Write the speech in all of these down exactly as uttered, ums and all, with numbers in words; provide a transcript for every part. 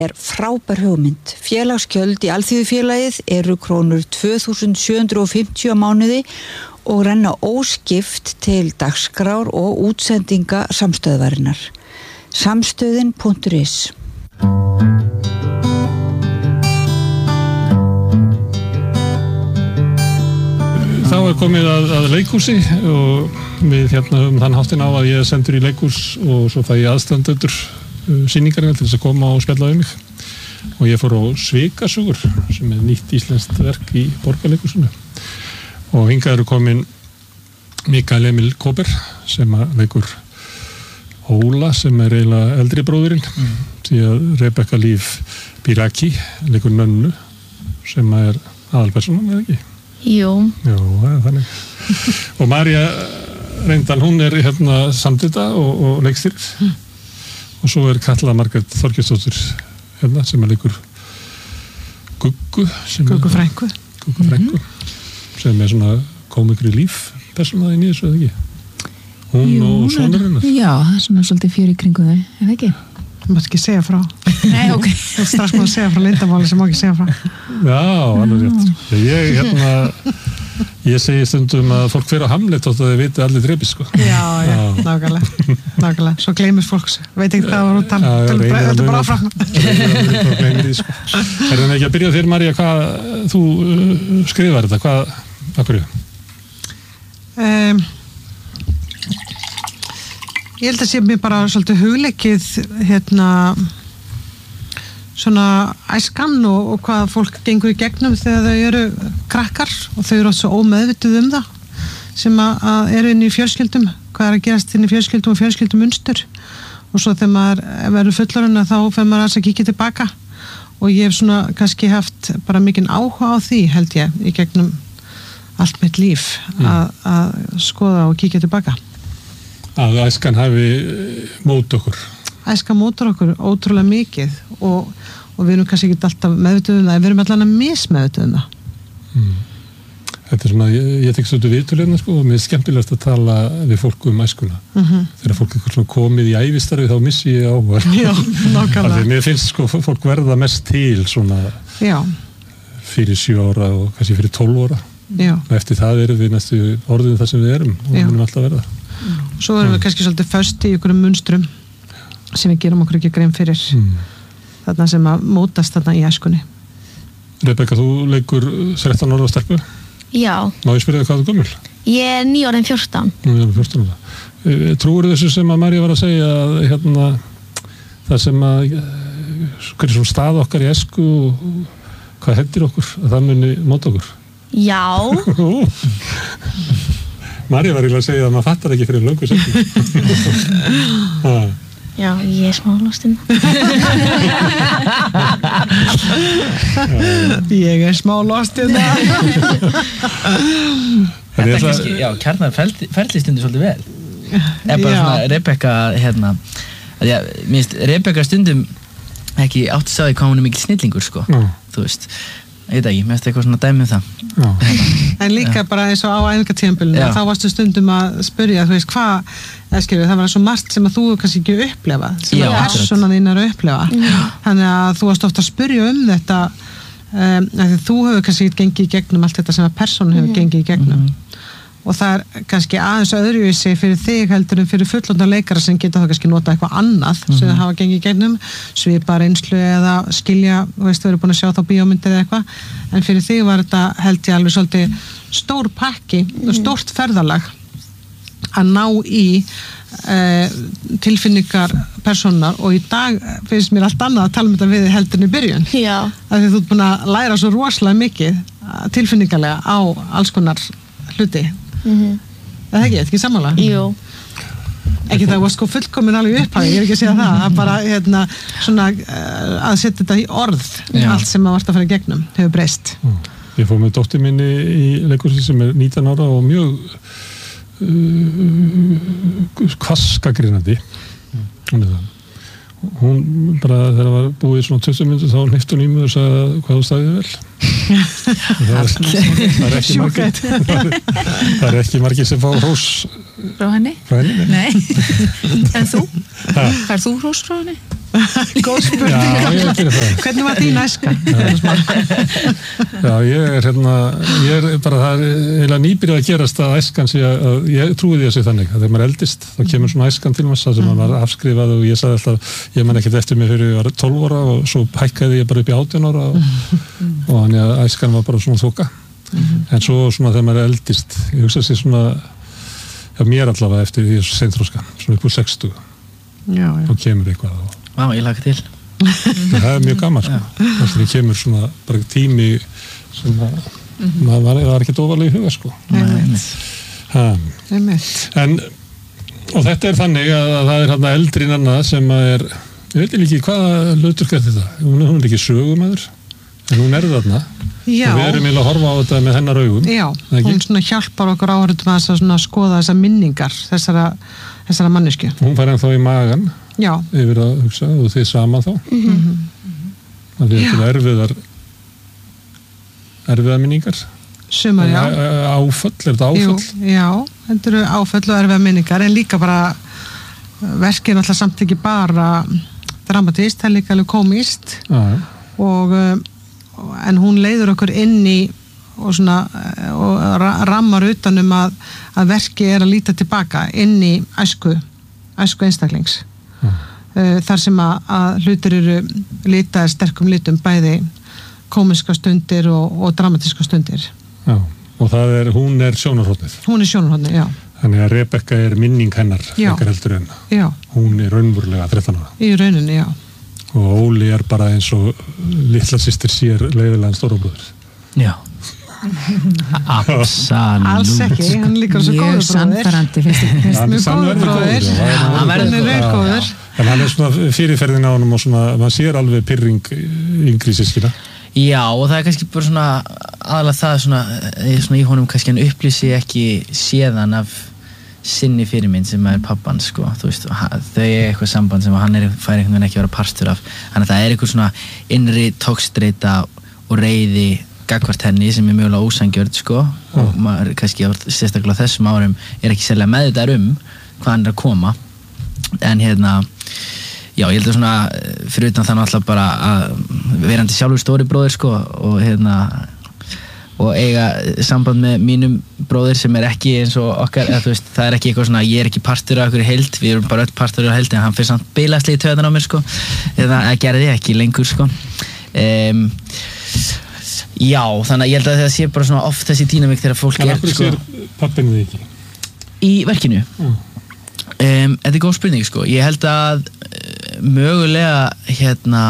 er frábær hugmynd. Félagsgjöld í Alþýðufélagið eru krónur tvö þúsund sjö hundruð fimmtíu á mánuði og renna óskipt til dagskrár og útsendinga samstöðvarinnar. Samstöðin punktur is. Þá er komið að, að leikhúsi og við hérna um þann háttin á að ég er sendur í leikhús og svo fæ ég aðstandendur sýningarinn til þess að koma og spjalla við mig og ég fór á Svikasugur sem er nýtt íslenskt verk í Borgarleikhúsinu og hingað eru komin Mikael Emil Kåber sem að leikur Óla sem er eiginlega eldri bróðurinn mm. því að Rebekka Líf Biraki leikur Nönnu sem er aðalpersonan, eða ekki? Jú. Jú, það er þannig. Og María Reyndal, hún er hérna samtita og, og leikstýrir. Mm. Og svo er Katla Margrét Þorgeirsdóttir hérna sem er leikur Guggu. Guggu frænku. Guggu frænku. Mm-hmm. Sem er svona komikri líf persónaði inn í þessu, eða ekki? Hún Jú, og sonurinn. Já, það er svona svolítið fjör í kringu þau, eða ekki? Það mátt ekki segja frá. Nei, ok. Það er strax maður að segja frá leyndamáli sem má ekki segja frá. Já, alveg rétt. Ég, hérna, ég segi stundum að fólk fer á Hamlet og það viti allir drepi, sko. Já, já, nákvæmlega. Nákvæmlega. Svo gleymir fólks. Veit ekki hvað það var út tala. Þetta er bara áfram. Gleymir því, sko. Er það ekki að byrja þér, María, hvað þú skrifar þetta? Hvað, af hverju? Um, Ég held að sé mér bara svolítið hugleikið hérna svona æskan og, og hvað fólk gengur í gegnum þegar þau eru krakkar og þau eru oft svo ómeðvituð um það sem að, að eru inn í fjölskyldum, hvað er að gerast inn í fjölskyldum og fjölskyldumunstur og svo þegar maður verður fullorðinn þá fer maður að kíkja tilbaka og ég hef svona kannski haft bara mikinn áhuga á því held ég í gegnum allt mitt líf mm. að, að skoða og kíkja tilbaka. Að æskan hafi mót okkur. Æskan mótur okkur ótrúlega mikið og, og við erum kannski ekki alltaf meðvituð um það, en við erum allan að mismeðvituð um það. Mm. Þetta er svona, ég, ég tekst út úr viðtöluðna sko og mér er skemmtilegast að tala við fólk um æskuna. Mm-hmm. Þegar fólk er svona komið í ævistarfi þá missi ég áhuga. Já, nákvæmlega. Þegar mér finnst sko fólk verða mest til svona Já. Fyrir sjö ára og kannski fyrir tólf ára. Já. Og eftir það erum við næstu orðin þar sem við erum og við munum alltaf verða. Svo erum við kannski svolítið föst í einhverjum munstrum sem við gerum okkur ekki grein fyrir mm. þarna sem að mótast þarna í æskunni. Rebekka, þú leikur þrettán ára stelpu? Já. Má ég spyrja þig hvað þú gömul? Ég er nýorðin fjórtán. Nýorðin fjórtán ára. Trúir þessu sem að María var að segja að hérna, það sem að hverju svona stað okkar í æsku og hvað hendir okkur að það muni móta okkur? Já. María var eiginlega að segja að maður fattar ekki fyrir löngu setning. Já, ég er smá lostinn. Ég er smá lostinn. Þetta er kannski, já, kjarnar ferli stundir svolítið vel. Eða bara Já. svona Rebekka, hérna, að ég, minnst, Rebekka stundum ekki átti að segja hvað hún er mikil snillingur, sko. Já. Þú veist, ég veit ekki, mér finnst eitthvað svona dæmi um það. En líka bara eins og á æfingatímabilinu þá varstu stundum að spyrja þú veist hvað, eða skilur það var svo margt sem að þú kannski ekki upplefa sem Já, að persónan þín er að upplefa Já. Þannig að þú varst ofta að spyrja um þetta um, að þú hefur kannski gengið í gegnum allt þetta sem að persónan hefur gengið í gegnum mm. og það er kannski aðeins öðruvísi fyrir þig heldur en fyrir fullorðna leikara sem geta þá kannski nota eitthvað annað mm. sem það hafa gengið í gegnum svipa reynslu eða skilja þú veist, þú eru búin að sjá þá bíómyndir eða eitthvað en fyrir þig var þetta held ég alveg svolítið stór pakki og stórt ferðalag að ná í uh, tilfinningar persónar og í dag finnst mér allt annað að tala um þetta við heldur en í byrjun Já. af því þú ert búin að læra svo rosalega mikið tilfinningarlega á alls konar hluti Mhm. Það er ekki, þetta ekki sammála? Jú. Ekki það var sko fullkomin alveg upphafi, ég er ekki að segja það, það bara hérna, svona uh, að setja þetta í orð, Já. Allt sem að varst að fara í gegnum, hefur breyst. Ég fór með dóttir minni í leikhúsi sem er nítján ára og mjög uh, kvassgagnrýnandi. Hún er það. Hún bara þegar það var búið svona tuttugu mínútur þá hleypti hún í mig og sagði hvað þú staðið vel. það, er, það, er ekki margir, það er ekki margir sem fá hrós Frá henni? Frá henni? Nei. En þú? Fær þú hrós frá henni? Góð spurning. Já, ég gerir það. Hvernig var þín æska? Já, ég er hérna, ég er bara, það er eiginlega nýbyrjað að gerast að æskan sé að, ég trúi því að sé þannig, að þegar maður eldist, þá kemur svona æskan til maður sem maður var afskrifað og ég sagði alltaf, ég man ekkert eftir mig fyrir ég var tólf ára og svo hækkaði ég bara upp í átján ára og, og þannig að æskan var bara svona þoka. En svo svona þegar maður eldist, ég hugsa sér svona, já, mér allavega eftir því seinþroska, svona upp úr sextugu, og kemur eitthvað og Vá, ég laka til. það er mjög gaman sko. Þess að það kemur svona bara tími sem að mm-hmm. maður var, var ekki dóvarlega í huga sko. En og þetta er þannig að, að það er hérna eldri nanna sem að er, ég veit ekki hvaða hlutur er þetta, hún er, hún er ekki sögumæður en hún er þarna Já. og við erum eiginlega að horfa á þetta með hennar augum. Já, hún svona hjálpar okkur áhörðum að svona skoða þessar minningar þessara, þessara mannesku. Hún fær ennþá í magan Já. Yfir að hugsa og þið saman þá mm-hmm. að þið er erfiðar erfiðar minningar Sumar, já áföll, er þetta áföll? Jú, já, þetta eru áföll og erfiðar minningar en líka bara verkið er náttúrulega samt ekki bara dramatist, það er líka alveg komist ah, og en hún leiður okkur inn í og svona og rammar utanum að, að verkið er að líta tilbaka inn í æsku æsku einstaklings þar sem að, að hlutir eru litaðir sterkum litum bæði komiska stundir og, og dramatiska stundir. Já, og það er, hún er sjónarhornið. Hún er sjónarhornið, já. Þannig að Rebekka er minning hennar, ekkert heldur en. Já. Hún er raunverulega þrettán ára. Í rauninni, já. Og Óli er bara eins og litla systir sér leiðilegan stórabróður. Já. Absolutt. Alls ekki, hann líka svo góður bróður. Mjög sannfærandi, finnst ég. Mjög góður bróður. Hann verður góður. En hann er svona fyrirferðin á honum og svona, maður sér alveg pirring yngri systkina. Já, og það er kannski bara svona aðalega það svona, svona í honum kannski hann upplýsi ekki séðan af sinni fyrirmynd sem er pappan sko, þú veist, þau er eitthvað samband sem hann er, fær einhvern veginn ekki að vera partur af, þannig að það er eitthvað svona innri tókstreita og reiði gagnvart henni sem er mjögulega ósangjörn sko, mm. og maður kannski sérstaklega þessum árum er ekki sérlega meðvitaður um hvað hann er að koma, en hérna já, ég held að svona fyrir utan þannig alltaf bara að verandi sjálfur stóri bróðir sko og hérna og eiga samband með mínum bróðir sem er ekki eins og okkar, eða þú veist, það er ekki eitthvað svona, ég er ekki partur af okkur í heild, við erum bara öll partur af heild en hann fyrir samt beilasli í töðan á mér sko eða gerði ég ekki lengur sko um, já, þannig að ég held að það sé bara svona oft þessi dýnamík þegar fólk en er sko en af hverju sér pappinu þið ekki? Í verkinu? Mm. Um, þetta er góð spurning sko, ég held að uh, mögulega hérna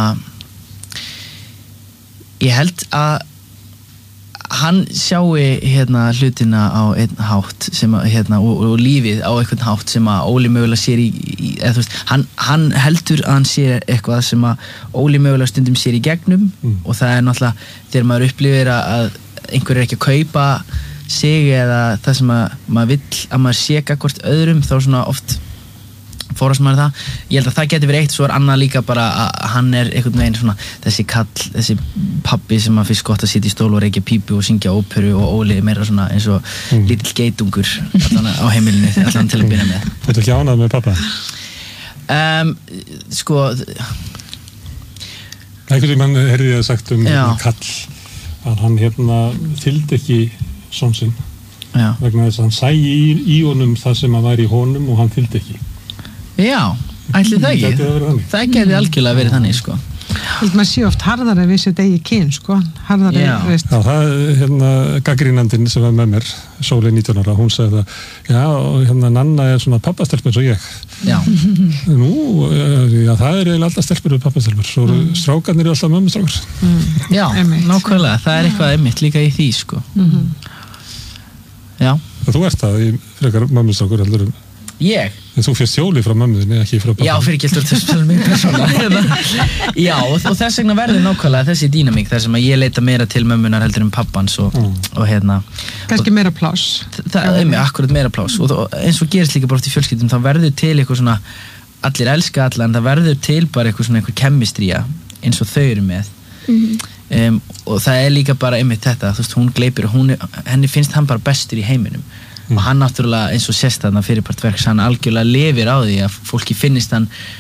ég held að hann sjáu hérna hlutina á einn hátt sem að hérna og, og lífið á einhvern hátt sem að Óli mögulega sér í, í eða þú veist, hann, hann heldur að hann sér eitthvað sem að Óli mögulega stundum sér í gegnum mm. og það er náttúrulega þegar maður upplifir að einhver er ekki að kaupa sig eða það sem að maður vill að maður sé gagnvart öðrum þá svona oft fórast maður það, ég held að það geti verið eitt svo er annað líka bara að hann er einhvern veginn svona þessi kall, þessi pabbi sem að fyrst gott að sitja í stól og reykja pípu og syngja óperu og Óli meira svona eins og mm. lítill geitungur allan á heimilinu, allan til að byrja með. Þú ert ekki ánað með pappa? Um, sko einhvern veginn heyrði ég sagt um hérna, kall að hann hérna fylgdi ekki son sinn vegna þess að hann sæi í, í honum það sem að væri í honum og hann fylgdi ekki. Já, ætli það ekki. Það geti algjörlega verið þannig, sko. Held maður sé oft harðari við sitt eigi kyn, sko. Harðari, já. Veist. Já, það er hérna gaggrínandinn sem var með mér, Sóley nítján ára, hún sagði það, já, hérna Nanna er svona pappastelp eins og ég. Já. Nú, já, það er eiginlega alltaf stelpur við pappastelpur, svo mm. strákarnir eru alltaf mömmustrákar. Mm. Já, nákvæmlega, það er eitthvað einmitt líka í því, sko. Mm-hmm. Já. Þú ert það í frekar mömmustrákur heldur um Ég? En þú fyrst Jóli frá mömmuðinni, ekki frá pappa. Já, fyrir ekki alltaf þess að mér persónulega. Já, og, og þess vegna verður nákvæmlega þessi dýnamík þar sem að ég leita meira til mömmunar heldur en pappans og, mm. og hérna. Kannski meira pláss. Það er með akkurat meira pláss og, og eins og gerist líka bara oft í fjölskyldum, þá verður til eitthvað svona, allir elska alla en það verður til bara eitthvað svona eitthvað kemistría eins og þau eru með. Mm-hmm. Um, og það er líka bara einmitt þetta, þú veist, hún gleypir og hún, henni finnst hann bara bestur í heiminum. Mm. Og hann náttúrulega eins og sést þarna fyrirpart verks hann algjörlega lifir á því að fólki finnist hann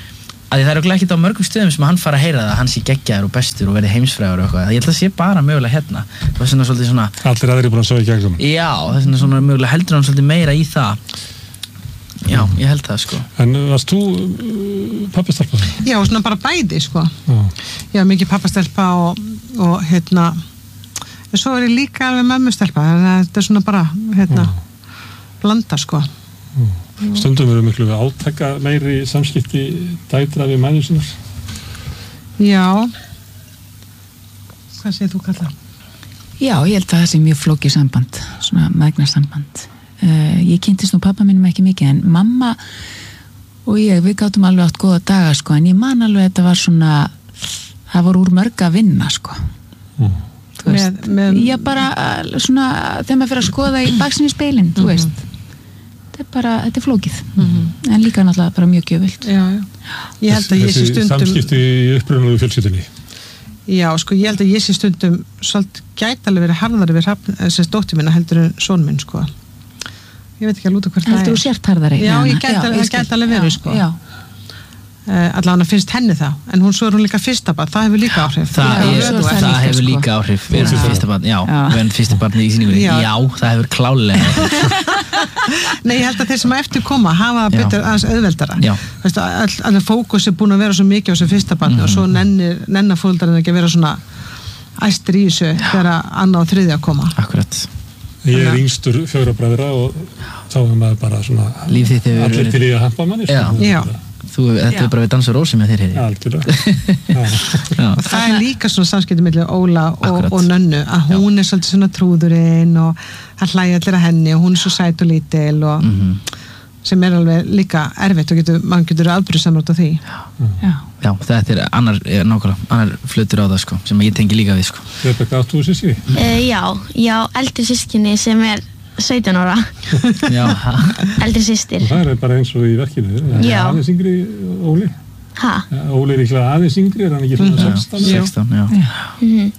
að það er örugglega ekkert á mörgum stöðum sem hann fara að heyra það, hann sé geggjaður og bestur og verði heimsfrægur og eitthvað, ég held að sé bara mögulega hérna, það er svona svolítið svona allir aðrir búin að sjá í gegnum já, það er svona, svona mögulega heldur hann svolítið meira í það já, ég held það sko En varst þú uh, pappastelpa? Já, svona bara bæði sko Já, Já, mikið pappastelpa og, og hérna en svo er ég líka alveg mömmustelpa þannig að þetta er svona bara hérna blanda sko stundum eru miklu við átaka meiri samskipti dætra við mæður sinnar Já Hvað segir þú Kalla? Já, ég held að það sé mjög flókið samband, svona mægnarsamband. Uh, ég kynntist nú pappa mínum ekki mikið, en mamma og ég, við gátum alveg átt góða daga, sko, en ég man alveg að þetta var svona, það var úr mörg að vinna, sko. mm. Þú veist, Með- með- ég bara, uh, svona, þegar maður fyrir að skoða í baksinni speilin, þú veist. Þetta er bara, þetta er flókið. En líka náttúrulega bara mjög gjöfult. Já, já Ég held að ég sé Þessi stundum samskipti í upprunalegu fjölskyldunni Já, sko, ég held að ég sé stundum svolítið gæti alveg verið harðari við hrafn, þessi dóttir minna heldur en son minn, sko. Ég veit ekki að lúta hvert það Heldur er. þú sért harðari? Já, ég Jana? gæti alveg- ég það skil. gæti alveg verið, Já, sko. Já, Uh, allavega finnst henni það, en hún svo er hún líka fyrsta barn, það hefur líka áhrif. það, Já, er, svo er það, það líka, hefur sko. líka áhrif við erum fyrsta barn, já, Já. við erum fyrsta barn í sýningunni Já. já, það hefur klálega áhrif. Nei, ég held að þeir sem eftir koma hafa Já. betur aðeins auðveldara. Já. Veistu, all, all fókus er búin að vera svo mikið á þessu fyrsta barni Mhm. og svo nennir, nennar fóldarinn ekki að vera svona æstir í þessu þegar annað og þriðja koma. akkurat, Ég er Þannig- yngstur fjögra bræðra og þá er maður bara svona Líf þitt hefur allir verið- til í að hampa manni sko. Já. Já. þú, þetta Já. er bara við dansa rósi með þér Já, hér algjörlega Já. já, Og það er líka svona samskipti milli Óla og, Akkurat. og Nönnu, að hún er svolítið svona trúðurinn og það hlæja allir að henni og hún er svo sæt og lítil og mhm sem er alveg líka erfitt og getur, mann getur afbyrjusamrátt á því. já. Já, þetta er annar, er nákvæmlega, annar flutur á það sko, sem ég tengi líka við sko. Rebecca, áttu þú síski? Uh, já, já, eldri systkinni sem er sautján ára, Já, ha, eldri systir. Og það er bara eins og í verkinu Það er Já. aðeins yngri Óli Ha? Ja, Óli er líklega aðeins yngri, er hann ekki svona já, sextán? sextán, já. Mm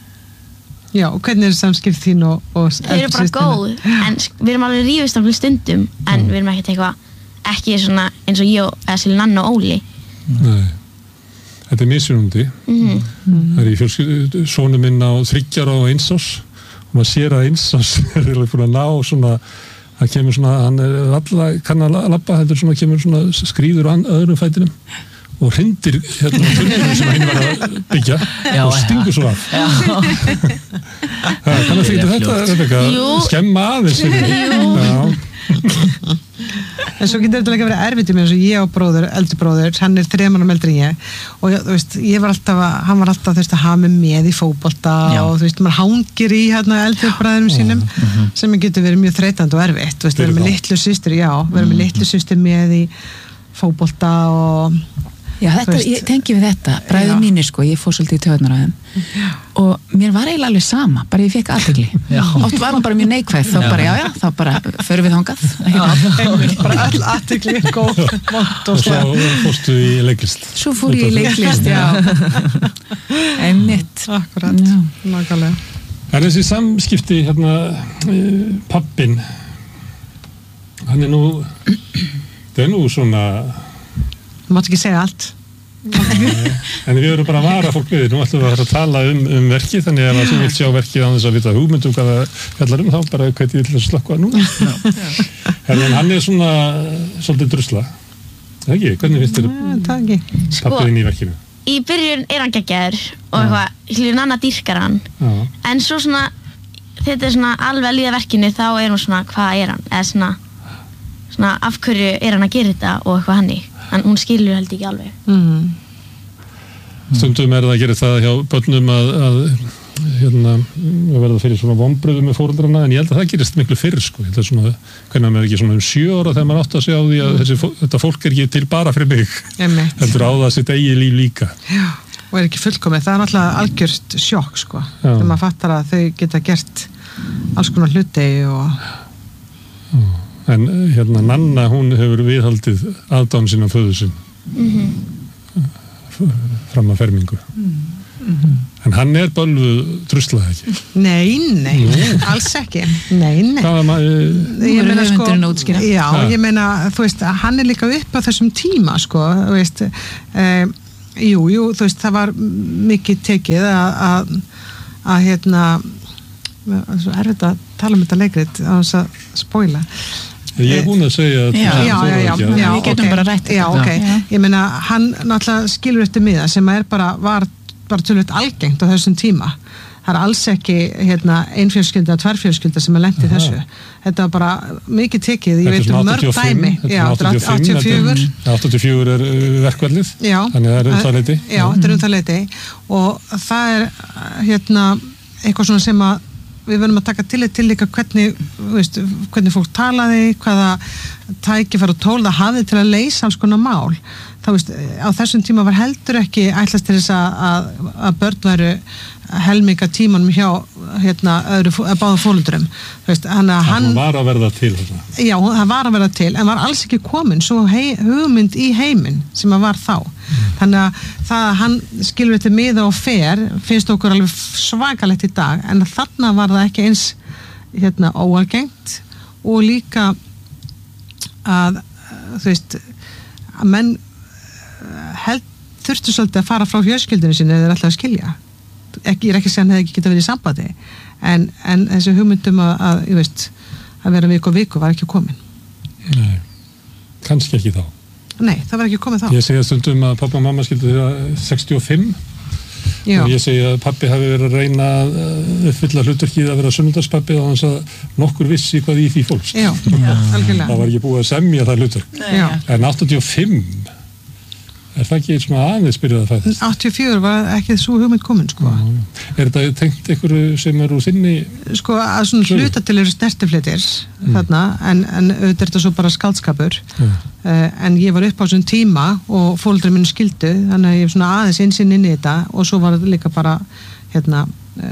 Já, og hvernig er samskipt þín og, og Þau eru bara góð, en sk- við erum alveg rífist af stundum, en við erum ekkert eitthvað, ekki svona eins og ég og, eða sér Nanna og Óli. Nei. Þetta er mismunandi. Mhm. Það er í fjölskyldu, sonu minn á þriggjára og eins árs og maður sér að eins árs er eiginlega búin að ná svona, það kemur svona, hann er alltaf kann að labba, heldur svona, kemur svona skrýður á öðrum fætinum og hrindir hérna á turnunum sem henni var að byggja Já, og stingur svo af. Það kannast ekki þetta, Rebecca, Jú. skemma aðeins. Já. En svo getur þetta líka verið erfitt í mér eins og ég og bróður, eldri bróður, hann er þremanum eldri en ég og ég, þú veist, ég var alltaf að, hann var alltaf þú veist, að hafa mig með í fótbolta Já. og þú veist, maður hangir í hérna eldri bræðurum sínum sem getur verið mjög þreytandi og erfitt, þú veist, Fyrir vera með þá. litlu systur, já, vera með litlu systur með í fótbolta og Já, þetta, Þú veist. ég tengi við þetta, Já. bræður mínir sko, ég fór svolítið í töðunar á þeim og mér var eiginlega alveg sama, bara ég fekk athygli. Já. Oft var hún bara mjög neikvæð, þá bara, já, já, þá bara förum við þangað. einmitt, bara all athygli, góð, vont og Og svo slepp. fórstu í leiklist. Svo fór ég í leiklist, já. Einmitt. Akkurat, Já. nákvæmlega. Það er þessi samskipti hérna, uh, pappin hann er nú það er nú svona Þú mátt ekki segja allt. en við erum bara að vara fólk við nú ætlum við að fara að tala um, um verkið þannig að ef þú vilt sjá verkið án þess að vita hugmyndum hvað það fjallar um þá bara hvað ég til að slakka það núna en hann er svona svolítið drusla það ekki, hvernig finnst þér Eh, Það ekki. Sko, pappin í verkinu? í byrjun er hann geggjaður og eitthvað, hljóður Nanna dýrkar hann, Já, en svo svona, þetta er svona alveg að líða verkinu, þá er hún svona, hvað er hann? Eða svona, svona, af hverju er hann að gera þetta og eitthvað hannig. En hún skilur held ekki alveg. Mm. stundum er það að gera það hjá börnum að, að hérna, að verða fyrir svona vonbröðu með fóreldrana en ég held að það gerist miklu fyrr sko, ég held að svona, hvernig maður er ekki svona um sjö ára þegar maður átt að segja á því að þessi, fó- þetta fólk er ekki til bara fyrir mig Einmitt. heldur á það sitt eigi líf líka Og er ekki fullkomið, það er náttúrulega algjört sjokk sko, Já. þegar maður fattar að þau geta gert alls konar hluti og en hérna Nanna hún hefur viðhaldið aðdán sín á föðu sinn fram að fermingu en En hann er bölvuð truslað ekki? Nei, nei, Jú. alls ekki. Nei, nei. Hvað var maður? Ég meina sko, já, ha. ég meina, þú veist, hann er líka upp á þessum tíma, sko, þú veist, e, jú, jú, þú veist, það var mikið tekið að, að, hérna, það er svo erfitt að tala um þetta leikrit á þess að spóila. Ég er búin að segja að já, já, já, já, já, við getum okay. bara rætt já, okay. já. Ég meina, hann náttúrulega skilur eftir miða sem er bara, var bara tölvöld algengt á þessum tíma. Það er alls ekki hérna, einfjölskylda, tværfjölskylda sem er lent í þessu. Þetta var bara mikið tekið, ég veit um mörg dæmi. Já, áttatíu og fjögur. áttatíu og fjögur er verkvallið, þannig að það er um það leiti. Já, þetta er um það leiti og það er hérna eitthvað svona sem að við verðum að taka tillit til líka hvernig, veist, hvernig fólk talaði, hvaða tækifæri og tól það hafði til að leysa alls konar mál. Þá veist, á þessum tíma var heldur ekki ætlast til þess að, að börn væru helminga tímanum hjá hérna, öðru, báðum fólundrum. Hann, hann var að verða til þetta. Já, það var að verða til, en var alls ekki komin svo hei, hugmynd í heiminn sem að var þá. Mm. Þannig að það að hann skilur þetta miða og fer finnst okkur alveg svakalegt í dag, en þarna var það ekki eins hérna, óalgengt og líka að þú veist að menn held, þurftu svolítið að fara frá fjölskyldunum sinni eða þeir ætla að skilja. Ekki, ég er ekki að segja hann hefði ekki getað verið í sambandi en, en þessi hugmyndum að, að, ég veist, að vera viku og viku var ekki komin. Nei, kannski ekki þá. Nei, það var ekki komið þá. Ég segja stundum að pappa og mamma skildu þeirra sextíu og fimm Já. Og ég segja að pappi hafi verið að reyna að uppfylla hlutverkið að vera sunnudagspappi og hans að nokkur vissi hvað í því fólkst. Já, Já. algjörlega. Það var ekki búið að semja það hlutverk. Já. En áttatíu og fimm er það ekki svona aðeins byrjuð að fæðast? áttatíu og fjögur var ekki svo hugmynd komin, sko. Já. Er þetta tengt einhverju sem er úr þinni? Sko, að svona hluta til eru snertiflitir mm. þarna, en, en auðvitað er þetta svo bara skaldskapur. Mm. Uh, en ég var upp á þessum tíma og fóreldrar mínu skildu, þannig að ég er svona aðeins einsinn inn í þetta og svo var þetta líka bara, hérna,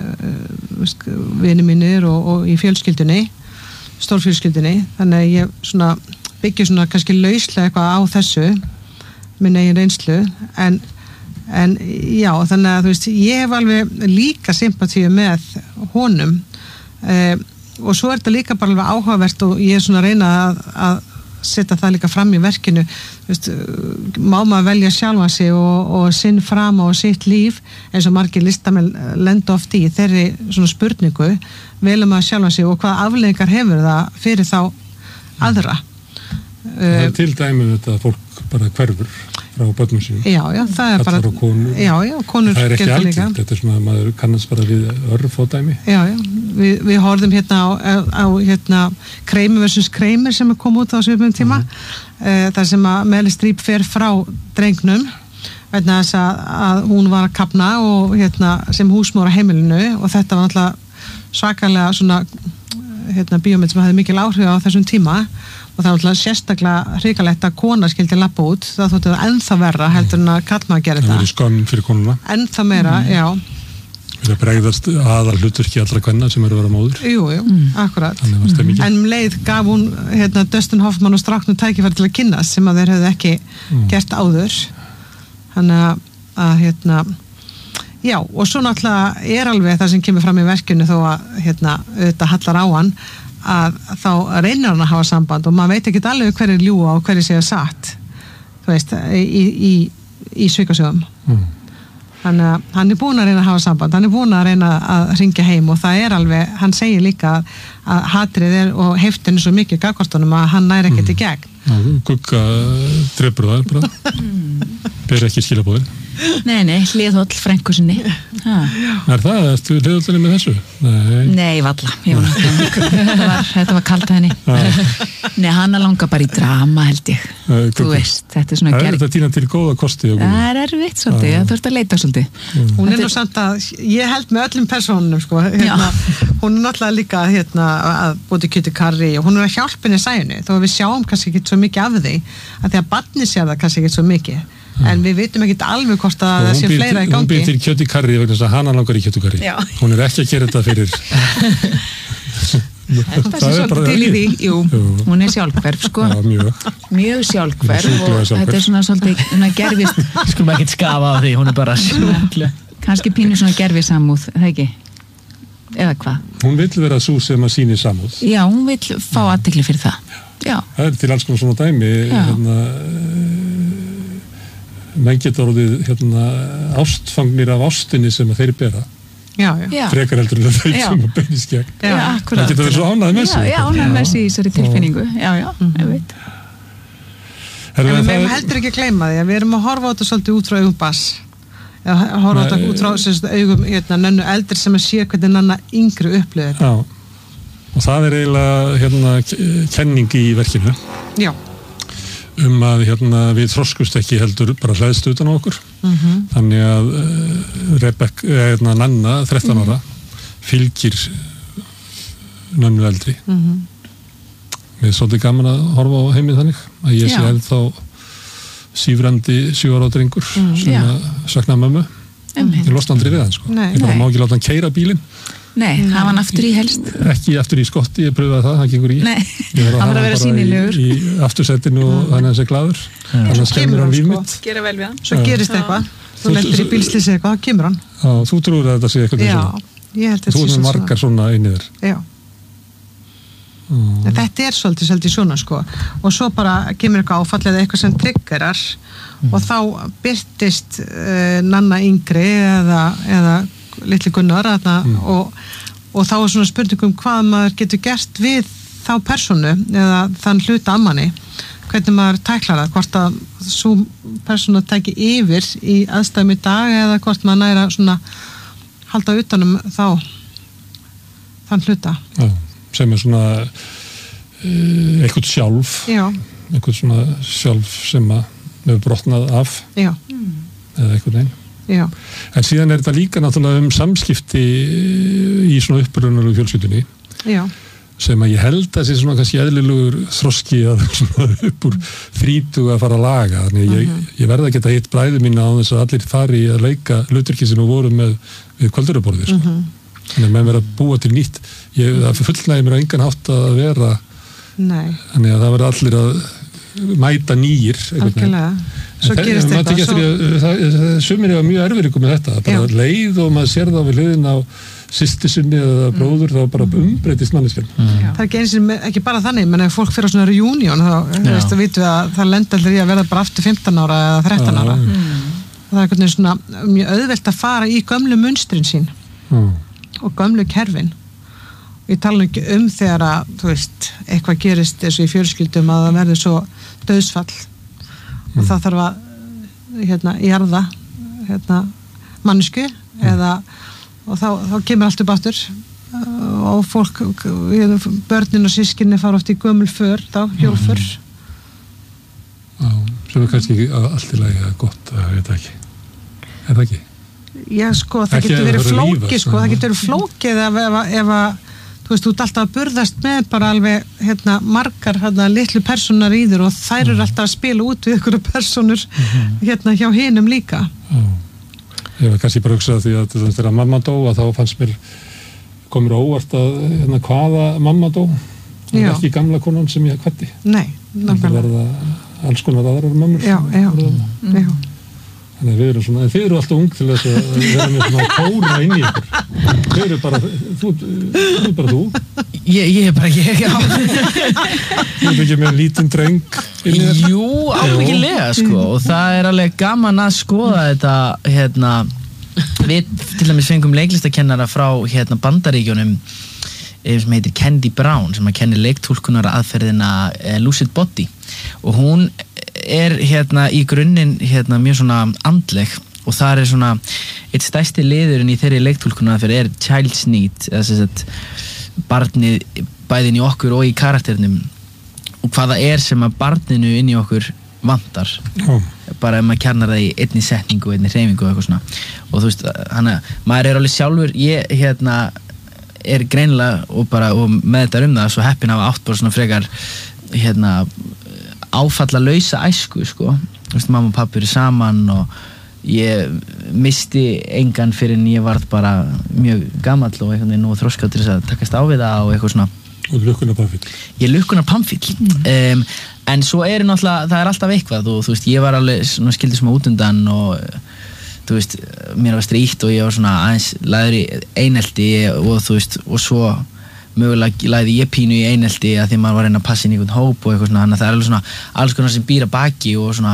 uh, vini mínir og, og í fjölskyldunni, stórfjölskyldunni, þannig að ég svona byggja svona kannski lauslega eitthvað á þessu, minn eigin reynslu en, en já, þannig að þú veist ég hef alveg líka sympatíu með honum eh, og svo er þetta líka bara alveg áhugavert og ég er svona að reyna að, að setja það líka fram í verkinu þú veist, má maður velja sjálfa sig og, og sinn fram á sitt líf eins og margir listamenn lenda oft í þeirri svona spurningu velja maður sjálfa sig og hvað afleiðingar hefur það fyrir þá aðra. Það er til dæmi þetta að fólk bara hverfur frá börnum sínum. Já, já, það er bara... Konur. Já, já, konur það er ekki algengt, þetta er svona að maður kannast bara við örfódæmi. Já, já, Vi, við horfðum hérna á, á hérna Kramer versus Kramer sem er komið út á svipum tíma, mm-hmm. þar sem að Meryl Streep fer frá drengnum vegna þess að, að hún var að kafna og hérna sem húsmór á heimilinu og þetta var náttúrulega svakalega svona hérna bíómynd sem hafði mikil áhrif á þessum tíma og það var náttúrulega sérstaklega hrikalegt að kona skildi lappa út, það þótti það ennþá verra heldur en að kallmaður að gera þetta. Það verið skömm fyrir konuna. Ennþá meira, mm. já. Það er bregðast aðal hlutverki allra kvenna sem eru að vera móður. Jú, jú, mm. akkurat. Mm. En um leið gaf hún hérna, Dustin Hoffman og stráknum tækifæri til að kynnast sem að þeir hefðu ekki mm. gert áður. Þannig að, að hérna, já, og svo náttúrulega er alveg það sem kemur fram í verkinu þó að hérna, auðvitað hallar á hann að þá reynir hann að hafa samband og maður veit ekki alveg hver er ljúga og hver er segja satt þú veist, í, í, í svikasögum mm. þannig að hann er búin að reyna að hafa samband hann er búin að reyna að ringja heim og það er alveg, hann segir líka að hatrið er og heftinu svo mikið gagvartunum að hann næri ekkert mm. í gegn Gugga drefur það bara ber ekki skilabóðin Nei, nei, hliðhóll frænku sinni Er það, ertu hliðhóllinni með þessu? Nei, nei valla þetta var, þetta var kalt henni Nei, hana langar bara í drama held ég Æ, Þú veist, þetta er svona Það er þetta tína til góða kosti Það er erfitt svolítið, þú ert að leita svolítið mm. Hún er nú samt að, ég held með öllum persónunum sko, hérna, hún er náttúrulega líka hérna, að búti kjöti karri og hún er að hjálpinni sæjunni þó að við sjáum kannski ekki svo mikið af því að því að barni sér það kannski ekki svo mikið en við vitum ekki alveg hvort að það sé fleira í gangi. Hún býr til kjöt í karri vegna þess að hana langar í kjöt í karri. Já. Hún er ekki að gera þetta fyrir Það er svolítið til í því, jú, hún er sjálfhverf sko. Já, mjög. Mjög sjálfhverf og þetta er svona svolítið gerfist. Skulum ekki skafa á því, hún er bara sjálfhverf. kannski pínu svona gerfi samúð, það ekki? Eða hvað? Hún vill vera svo sem að sýni samúð. Já, hún vill fá athygli fyrir það. Já. Það er til alls konar svona dæmi, Já. hérna, menn getur orðið, hérna, ástfangnir af ástinni sem að þeir bera. Já, já. Já. Frekar heldur en þau Já. sem að beinist gegn. Já, akkurat. Það getur verið svo ánægð með sig. Já, já, ánægð með sig í þessari tilfinningu. Já, já, ég veit. Herru, En en við það meðum er- heldur ekki að gleyma því að við erum að horfa á þetta svolítið út frá augum Bass. Eða horfa á Nei, þetta út frá sem sagt, augum hérna, Nönnu eldri sem að sé hvernig Nanna yngri upplifir þetta. Já, og það er eiginlega hérna, kenning í verkinu Já. um að hérna, við þroskust ekki heldur bara hlæðst utan á okkur. Mhm. Þannig að uh, Rebekk, hérna, Nanna, þrettán ára, fylgir Nönnu eldri. Mhm. Mér er svolítið gaman að horfa á heimið þannig að ég sé Já. ennþá sífrandi sjö ára drengur sem Já. að sakna mömmu. Einmitt. Ég losna aldrei við hann sko. Nei. Ég bara Nei. má ekki láta hann keyra bílinn. Nei, hafa hann aftur í helst. Ekki aftur í skotti, ég pröfaði það, það gengur í. Nei, Ég verð hann hafa verður að vera bara sýnilegur. Í, í aftursettinu og þannig að hann sé glaður. Þannig að skemmir Kemur hann hann, líf sko. mitt. Gera vel við hann. Svo gerist eitthvað. Þú Þú- lendir í þú- bílslýsi eitthvað, þá kemur hann. Já, þú trúir að þetta sé eitthvað Já, þessu. ég held að Þú þetta er sé með svona- margar svona einið þér. Já. En þetta er svolítið, svolítið svona sko og svo bara kemur eitthvað áfall eða eitthvað sem triggerar og þá byrtist uh, Nanna yngri eða, eða litli Gunnar þarna, og, og þá er svona spurningum hvað maður getur gert við þá persónu eða þann hluta af manni, hvernig maður tæklar það, hvort að svo persóna tæki yfir í aðstæðum í dag eða hvort maður næra svona halda utanum þá þann hluta. Já, sem er svona uh, eitthvað sjálf, Já, eitthvað svona sjálf sem að hefur brotnað af já, eða eitthvað neinn. já. En síðan er þetta líka náttúrulega um samskipti í svona upprunalegu fjölskyldunni Já, sem að ég held að sé svona kannski eðlilegur þroski að svona upp úr þrítugu að fara að laga. Þannig ég, ég verða að geta hitt bræður mína á þess að allir fari að leika hlutverki sem nú voru með við kvölduraborðið sko. Þannig að menn verða að búa til nýtt. Ég, það fullnægir mér á engan hátt að vera, nei, þannig að það verða allir að mæta nýjir. einhvern veginn. algjörlega. Svo En gerist það- maður tekið eitthvað, eftir svo, að- það- það- sumir eru mjög erfiðrikum með þetta, bara Já. leið og maður sér það við hliðin á systir sinni eða bróður, þá bara umbreytist manneskjan. það er ekki eins og ekki bara þannig, menn ef fólk fyrir á svona reunion, þá þú veist, að vitum við að það lenda allir í að verða bara aftur fimmtán ára eða þrettán ára. Já. Það er einhvern veginn svona mjög auðvelt að fara í gömlu munstrin sín Já. og gömlu kerfin. Ég tala nú ekki um þegar að, þú veist, eitthvað gerist eins og í fjölskyldum að það verður svo dauðsfall og það þarf að hérna, jarða hérna, mannsku eða og þá, þá kemur allt upp aftur uh, og fólk, hérna, börnin og sískinni fara oft í gömul för, þá hjólför. Já, sem er kannski ekki allt í lagi að gott, að veit ekki. Er það ekki? Já, sko, það Ekki getur ef verið það verður flókið, lífað, sko, sko. það getur verið flókið ef, ef, ef að, þú veist, þú ert alltaf að burðast með bara alveg, hérna, margar, hérna, litlu persónar í þér og þær eru alltaf að spila út við ykkur persónur, hérna, hjá hinum líka. Já. Ég var kannski bara hugsað því að til dæmis þegar mamma dó að þá fannst mér komur á óvart að hérna, hvaða mamma dó. Það Já. er ekki gamla konan sem ég kvætti. Nei, Það nákvæmlega. verða alls konar aðrar mömmur. Já, sem já, verða þarna. já. Þannig að við erum svona, en þið eru alltaf ung til þess að vera með svona kóra inn í ykkur. Þið eru bara, þú, þú er bara þú. Ég, ég er bara ég, já. Þú er ekki með lítinn dreng inn í þér. Jú, ábyggilega sko og það er alveg gaman að skoða þetta hérna við til dæmis fengum leiklistakennara frá hérna Bandaríkjunum eh, sem heitir Candy Brown sem að kenni leiktúlkunar aðferðina eh, Lucid Body og hún er hérna í grunninn hérna mjög svona andleg og það er svona eitt stærsti liðurinn í þeirri leiktúlkunar aðferð er child's need eða sem sagt barnið bæðin í okkur og í karakternum og hvaða er sem að barninu inn í okkur vantar Já. bara ef maður kjarnar það í einni setningu og einni hreyfingu og eitthvað svona og þú veist, hana, maður er alveg sjálfur ég hérna er greinilega og bara og með þetta um það svo heppin að hafa átt bara svona frekar hérna áfalla lausa æsku sko þú veist, mamma og pappi eru saman og ég misti engan fyrir en ég varð bara mjög gamall og einhvern veginn og þroskað til þess að takast á við það og eitthvað svona Og lukkunar pamfill. ég er lukkunar pamfill um, en svo er náttúrulega það er alltaf eitthvað og þú veist ég var alveg svona skildið sem út undan og þú veist, mér var strítt og ég var svona aðeins lagður í einelti og þú veist, og svo mögulega lagði ég pínu í einelti að því maður var að reyna að passa inn í einhvern hóp og eitthvað svona, þannig að það er alveg svona alls konar sem býr að baki og svona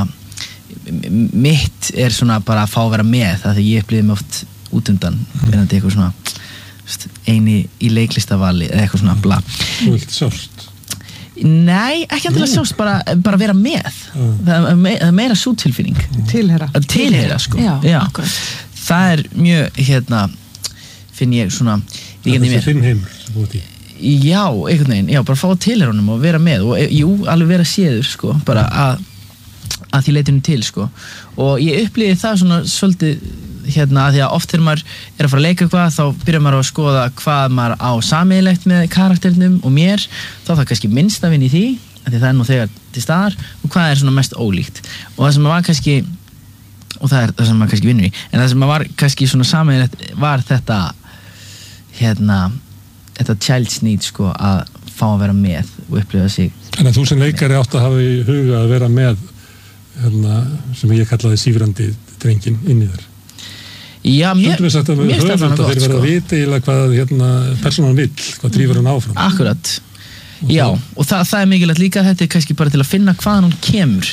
mitt er svona bara að fá að vera með það því ég upplýði mig oft út undan verandi eitthvað svona veist, eini í leiklistavali eða eitthvað svona bla. Þú vilt sjást? Nei, ekki endilega sjást, bara, bara vera með mm. það er me- meira sútilfinning Tilheyra Tilheyra, sko Já, Já. akkurat. Það er mjög, hérna finn ég svona Það er þinn heimur sem búið til Já, einhvern veginn, já, bara fá tilheyranum og vera með og jú, alveg vera séður, sko bara að, að því leitinu til, sko og ég upplýði það svona svolítið hérna, að því að oft þegar maður er að fara að leika eitthvað þá byrjar maður að skoða hvað maður á sameiginlegt með karakternum og mér þá er það kannski minnst að vinna í því að því það er nú þegar til staðar og hvað er svona mest ólíkt og það sem maður var kannski og það er það sem maður kannski vinnur í en það sem maður var kannski svona sameiginlegt var þetta hérna þetta child's need sko að fá að vera með og upplifa sig Þannig að þú sem leikari átt að hafa í huga að vera með hérna, sem ég kallaði sífrandi drengin inn í þér Já, mér Stundum við sagt að mér höfund stefna að gott þeir verða sko. að vita eiginlega hvað hérna, persónan vill, hvað drífur hann áfram Akkurat, já og það, það er mikilvægt líka þetta er kannski bara til að finna hvaðan hún kemur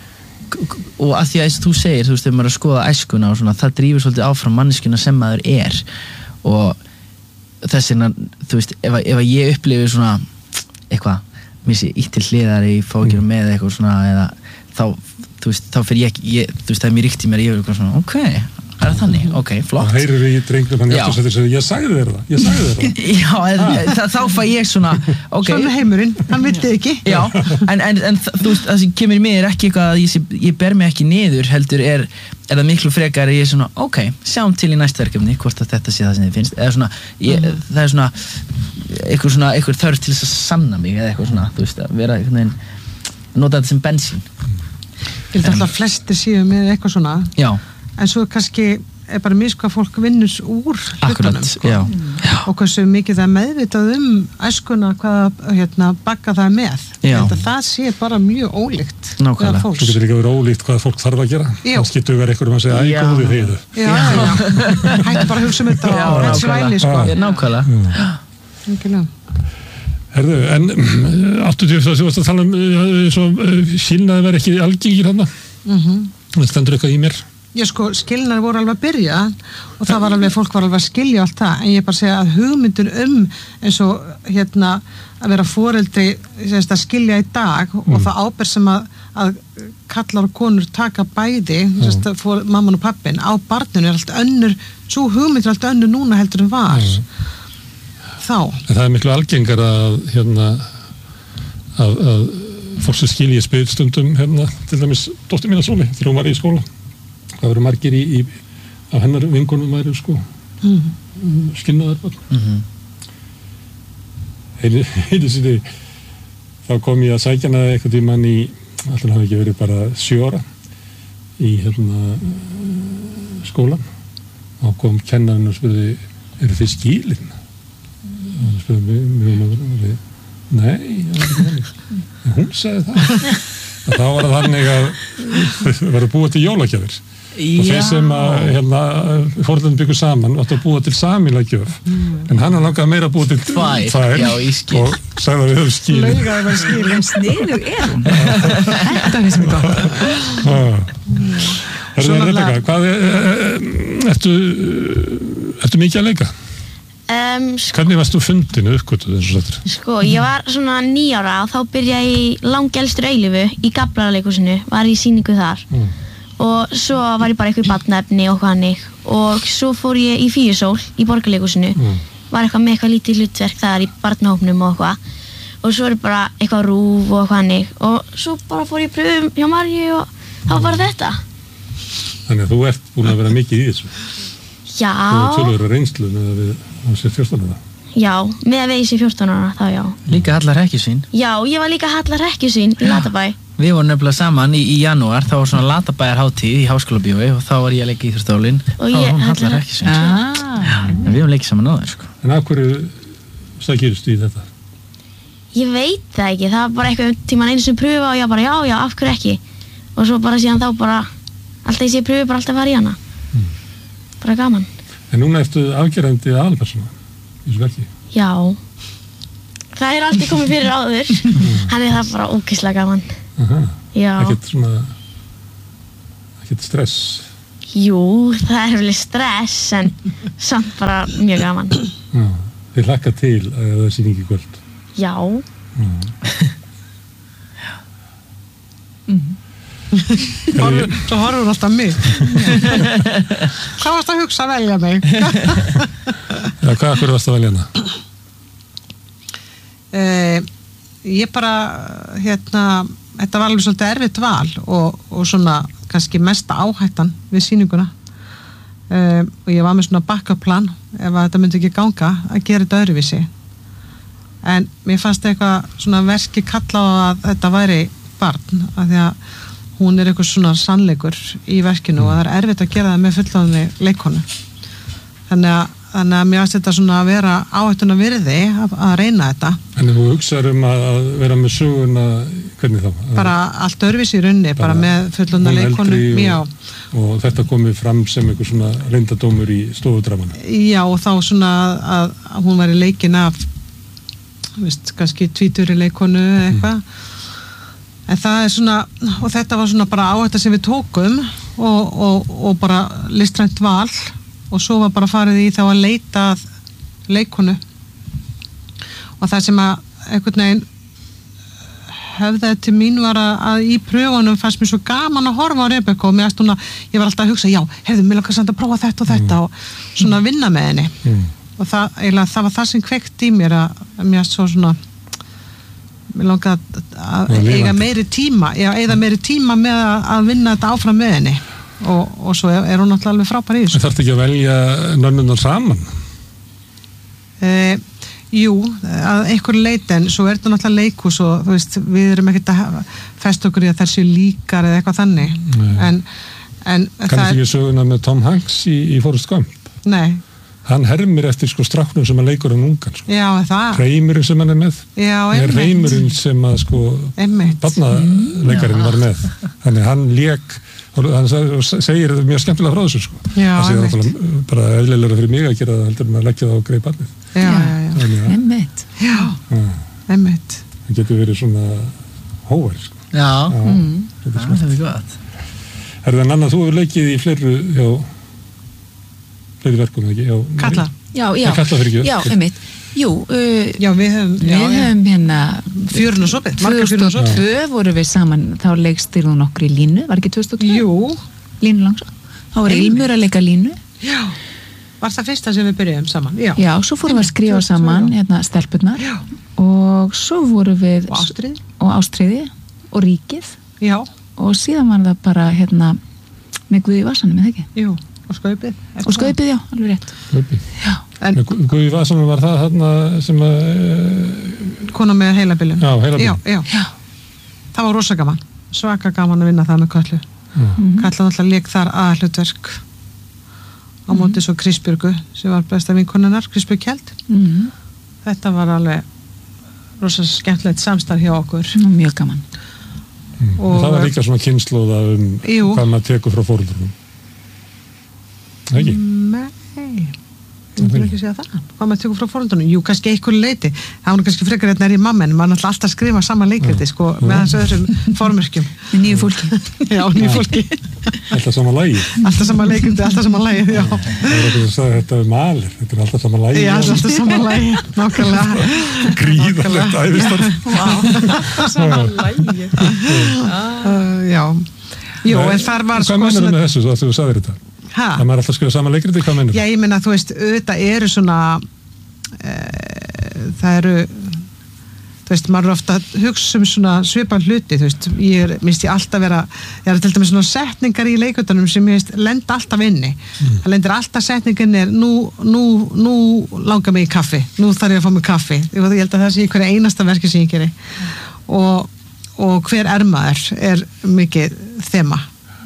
og að því að eins og þú segir þú veist, þegar maður er að skoða æskuna og svona það drífur svolítið áfram manneskjuna sem maður er og þess vegna þú veist, ef, ef ég upplifi svona eitthvað, mér sé ítt til hliðar ég fá ekki mm. með eitthvað svona eða þá, þú veist, þá fyrir ég ekki ég, þú veist, það er mér ríkt í mér ég er eitthvað svona, ok er það þannig? Ok, flott. Það heyrir við í drengnum hann eftir að segja, ég sagði þér það, ég sagði þér það. Já, en, það, þá fæ ég svona, ok. Svona heimurinn, hann vildi ekki. Já, en, en, en þú veist, það sem kemur í mig er ekki eitthvað að ég, sé, ég ber mig ekki niður, heldur er, er það miklu frekar að ég er svona, ok, sjáum til í næst verkefni, hvort að þetta sé það sem þið finnst, eða svona, ég, mm. það er svona, eitthvað svona, eitthvað þörf til þess að sanna mig, eða eitthvað svona, þú veist, að vera einhvern veginn, nota þetta sem bensín. Ég held alltaf flestir séu með eitthvað svona. Já. En svo kannski er bara mis hvað fólk vinnur úr hlutunum sko. já. og hversu mikið það er meðvitað um æskuna hvaða hérna, bakka það er með ég held að það sé bara mjög ólíkt Nákvæmlega. Þú getur líka verið ólíkt hvað fólk þarf að gera kannski dugar einhverjum að segja, æ, góðu heiðu já, já, hættu bara að hugsa um þetta og rétt svæli sko. Nákvæmlega Herðu, en áttatíu þú varst að tala um skilnaði verið ekki algengir þarna það stendur eitthvað í mér Já sko, skilnaði voru alveg að byrja og það var alveg, fólk var alveg að skilja allt það en ég bara segja að hugmyndur um eins og hérna að vera foreldri að skilja í dag mm. og það ábyrgð sem að, að kallar og konur taka bæði mm. fór, mamman og pappin á barninu er allt önnur, svo hugmyndur er allt önnur núna heldur en var mm. þá. En það er miklu algengar að hérna að, að fólk sem skilji spil stundum hérna, til dæmis dóttir mína Sóli þegar hún var í skóla það verður margir í, í af hennar vinkonum væri sko mm. skilnaðar bara mm-hmm. einu, einu sinni þá kom ég að sækja hana eitthvað tímann í alltaf hafi ekki verið bara sjö ára í hérna skólan og kom kennarinn og spurði eru þið skilin? og hann spurði mig um að nei, hún sagði það þá var það þannig að það var að búa til jólagjafir og þeir sem að hérna, fórhaldin byggur saman áttu að búa til sameiginlega gjöf mm. en hann langaði meira að búa til tvær og sagði að við höfum skilin Laugaði var skilin Sniðu er hún Þetta finnst mér gott Herðu, Rebekka, hvað er ertu, ertu mikið að leika? Um, sko, Hvernig varst þú fundinu uppgötuð eins og þetta? sko, ég var svona nýjára og þá byrjaði ég í langelstur eilífu í Gaflaraleikhúsinu, var í sýningu þar mm. og svo var ég bara eitthvað í barnaefni og hvað hannig og svo fór ég í Fíusól í Borgarleikhúsinu mm. var eitthvað með eitthvað lítið hlutverk þar í barnahópnum og eitthvað og svo er bara eitthvað rúf og eitthvað hannig og svo bara fór ég pröfum hjá Marju og þá var þetta Þannig að þú ert búin að vera mikið í þessu Já Þú er tölur reynslu með að við á sér fjórtán ára Já, með að við sér fjórtán ára þá já Líka Hallar Rekkjusvín Já, ég var líka Hallar Rekkjusvín í Latabæ Við vorum nefnilega saman í, í janúar, þá var svona Latabæjar hátíð í Háskólabíói og þá var ég að leika í Íþróttastólinn og þá var hún Hallar Rekkjusvín ah. Við vorum leikið saman á þér sko. En af hverju sækirstu í þetta? Ég veit það ekki, það var bara eitthvað tíman einu sem pröfa og ég bara já, já, af hverju ekki og svo bara síðan þá bara alltaf ég sé pröfu bara alltaf að fara í hana Mm. bara gaman. En núna ertu afgerandi aðalpersóna í þessu verki? Já. Það er aldrei komið fyrir áður. Hann er það bara ógeðslega gaman. Aha. Já. Ekkert svona, ekkert stress? Jú, það er vel stress, en samt bara mjög gaman. Já. Þið hlakka til að það er sýning í kvöld? Já. Já. Mm. Horfur, svo horfur hún alltaf mig. Hvað varst að hugsa að velja mig? Já, hvað akkur varst að velja hana? Eh, ég bara, hérna, þetta var alveg svolítið erfitt val og, og svona kannski mesta áhættan við sýninguna. Eh, og ég var með svona backup plan ef að þetta myndi ekki ganga að gera þetta öðruvísi. En mér fannst eitthvað svona verki kalla á að þetta væri barn, af því að hún er eitthvað svona sannleikur í verkinu og það er erfitt að gera það með fullorðinni leikkonu. Þannig að, þannig að mér finnst þetta svona að vera áhættuna virði að, að reyna þetta. En þú hugsaður um að vera með söguna, hvernig þá? Bara allt öðruvísi í runni, bara, bara með fullorðinna leikkonu. Og, og þetta komið fram sem einhver svona reyndadómur í stofudramana. Já, og þá svona að, að hún væri leikin af, veist, kannski tvíturi leikkonu eða eitthvað. Mm. En það er svona, og þetta var svona bara áhætta sem við tókum og, og, og bara listrænt val og svo var bara farið í þá að leita að leikkonu og það sem að einhvern veginn höfðaði til mín var að, að í pröfunum fannst mér svo gaman að horfa á Rebekku og mér erst hún að, ég var alltaf að hugsa, já, heyrðu, mér langar samt að prófa þetta og þetta mm. og svona vinna með henni mm. og það, eiginlega, það var það sem kveikt í mér að, að mér erst svo svona mér langar að, að eiga meiri tíma já, eiga meiri tíma með að, að vinna þetta áfram með henni og, og svo er, er hún alltaf alveg frábær í þessu. En þarftu ekki að velja nönnunar saman? Eh, jú, að einhver leiti en svo er þetta náttúrulega leikhús og þú veist, við erum ekkert að festa okkur í að þessi líkar eða eitthvað þannig en, en kannast ekki söguna með Tom Hanks í, í Forrest Gump? Nei. Hann hermir eftir sko stráknum sem að leikur hann ungan sko. Já, það. Reymurinn sem hann er með. Já, einmitt. Er reymurinn sem að sko barnaleikarinn var með. Þannig hann lék, hann segir mjög skemmtilega frá þessu sko. Já, það segir náttúrulega bara eðlilega fyrir mig að gera það heldur með að leggja það á greið barnið. Já, já, já. Einmitt. Já, einmitt. Það getur verið svona hóvar sko. Já, já mm. það er gott. Herðan Anna, þú hefur leikið í fleiru hjá fleiri verkum, ekki? Já, Kalla. Já, já, Kalla fyrir ekki. Já, einmitt. Jú, uh, já, við höfum, við já, höfum hérna fjörun og sopið, tvö þúsund og tvö voru við saman, þá leikstýrðu nokkur í línu, var ekki tvö þúsund og tvö? Jú. Línu langsam. Þá var Ilmur að leika línu. Já. Var það fyrsta sem við byrjuðum saman? Já. Já, svo fórum við að skrifa saman, hérna, stelpurnar. Já. Og svo voru við og Ástriði. Og Ástriði og Ríkið. Já. Og síðan var það bara, hérna, með Guði í vasanum, eða ekki? Jú. Og Skaupið. Og Skaupið, já, alveg rétt. Skaupið. Já. En Guði í vasanum var það þarna sem að e... kona með heilabilun. Já, heilabilun. Já, já. Já. Það var rosa gaman. Svaka gaman að vinna það með Köllu. Mm. Kalla náttúrulega leik þar aðhlutverk á móti mm. svo Kristbjörgu sem var besta vinkonunnar, Kristbjörg Kjeld. Mm. Þetta var alveg rosa skemmtilegt samstarf hjá okkur. Nú, mjög gaman. Mm. Og það var líka svona kynnslóða um jú. Hvað maður tekur frá foreldrunum. Ekki? Nei, ég vil ekki segja það. Hvað maður tekur frá foreldrunum? Jú, kannski einhverju leiti. Það var kannski frekar hérna er í mamma en maður náttúrulega alltaf skrifa saman leikriti ja. Sko, með þessu öðrum formörkjum. Með nýju fólki. Já, nýju fólki. Alltaf sama lagi. Alltaf sama leikriti, alltaf sama lagi, já. Það er ekki að segja þetta er malir, þetta er alltaf sama lagi. Já, alltaf sama lagi, nákvæmlega. Gríðarlegt æðistarf. Sama lagi. Já. Jú, en þar var hvað mennur með þessu, þú sagðir þetta? Ha? Það maður alltaf skrifa sama leikriti, hvað mennur? Já, ég minna, þú veist, auðvitað eru svona e, það eru þú veist, maður er ofta að hugsa um svona svipan hluti, þú veist, ég er minnst ég alltaf vera, ég er til dæmis svona setningar í leikutunum sem ég veist, lenda alltaf inni mm. það lendir alltaf setninginni er nú, nú, nú langar mig í kaffi nú þarf ég að fá mig kaffi, ég held að það sé í hverja einasta verki sem ég geri og, og hver er maður er mikið þema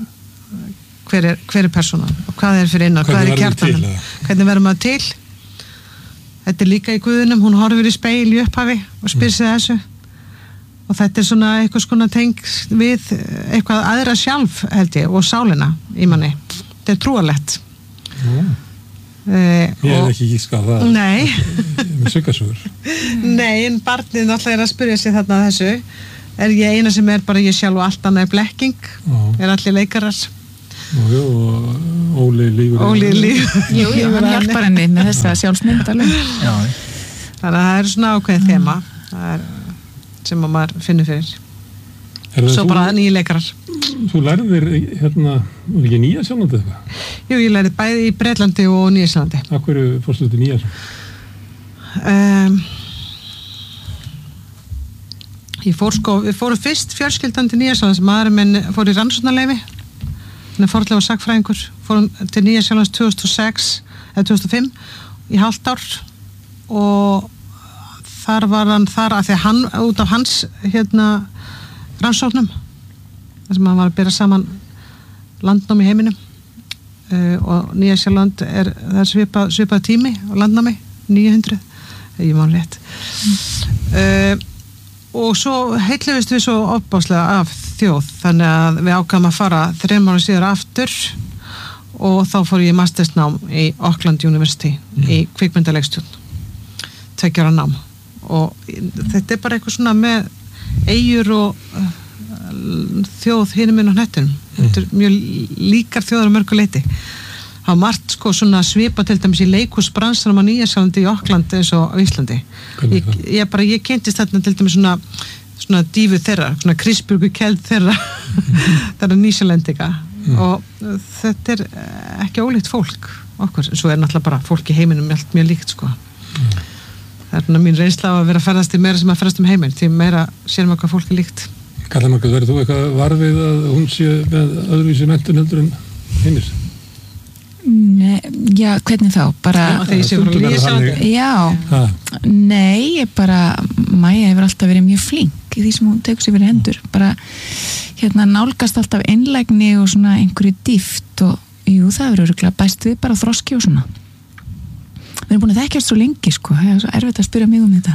hver er, hver er persónan og hvað er fyrir innan, hvað er í kjartanum hvernig verður maður til þetta er líka í Guðunum, hún horfir í speil í upphafi og spyr sig þessu og þetta er svona eitthvað skona tengst við eitthvað aðra sjálf held ég og sálina í manni, þetta er trúarlegt Uh, Ég hef ekki gískað það. Nei. Með söggasögur. Nei, en barnið náttúrulega er að spyrja sig þarna að þessu. Er ég eina sem er bara ég sjálf og allt annað er blekking? Já. Er allir leikarar? Jú, jú, og Óli lífur. Óli lífur. Jú, jú, hann hjálpar henni með þessa sjálfsmynd alveg. Já. Þannig að það er svona ákveðið þema. Það er sem að maður finnur fyrir. Svo bara nýja leikarar. Þú lærðir hérna, var ekki Nýja Sjálandi eitthvað? Jú, ég lærði bæði í Bretlandi og Nýja Sjálandi. Af hverju fórstu til Nýja Sjálandi? Um, ég fór sko, við fórum fyrst fjölskyldan til Nýja Sjálandi, maðurinn minn fór í rannsóknarleyfi, hann er fornleifar sagfræðingur, fórum til Nýja Sjálandi tvö þúsund og sex eða tvö þúsund og fimm í hálft ár og þar var hann þar að því að hann, út af hans hérna rannsóknum þar sem hann var að bera saman landnámi í heiminum uh, og Nýja Sjáland er, það er svipað, svipað tími á landnámi, níu hundruð ég man rétt mm. uh, og svo heitluðist við svo opbáslega af þjóð þannig að við ákvæmum að fara þreim ára síðar aftur og þá fór ég mastersnám í Auckland University mm. í kvikmyndaleikstjórn tveggja ára nám og þetta er bara eitthvað svona með eyjur og uh, þjóð hinum inn á hnettinum mm. þetta er mjög líkar þjóðar á mörgu leiti það var margt sko svona svipa til dæmis í leikhúsbransanum á Nýja Sjálandi í Auckland eins og á Íslandi ég, ég bara, ég kynntist þarna til dæmis svona svona dífu þeirra, svona Krisbjörgu keld þeirra þeirra nýsjalendinga mm. og þetta er ekki ólíkt fólk okkur, svo er náttúrulega bara fólk í heiminum allt mjög líkt sko mm. það er svona mín reynsla á að vera að ferðast í meira sem að ferðast um heiminn, því meira séum við hvað fólk er líkt Karla Margrét, verður þú eitthvað varfið að hún sé með öðruvísi menntun heldur en hinnir? Nei, já, hvernig þá? Bara... Já, þegar ég sé frá Nýja Sjálandi. Já, ha. Nei, ég bara, Maja hefur alltaf verið mjög flink í því sem hún tekur sér fyrir hendur. Bara, hérna, nálgast alltaf einlægni og svona einhverju dýft og, jú, það verður örugglega bæst við bara þroski og svona. Við erum búin að þekkjast svo lengi, sko. Það er svo erfitt að spyrja mig um þetta.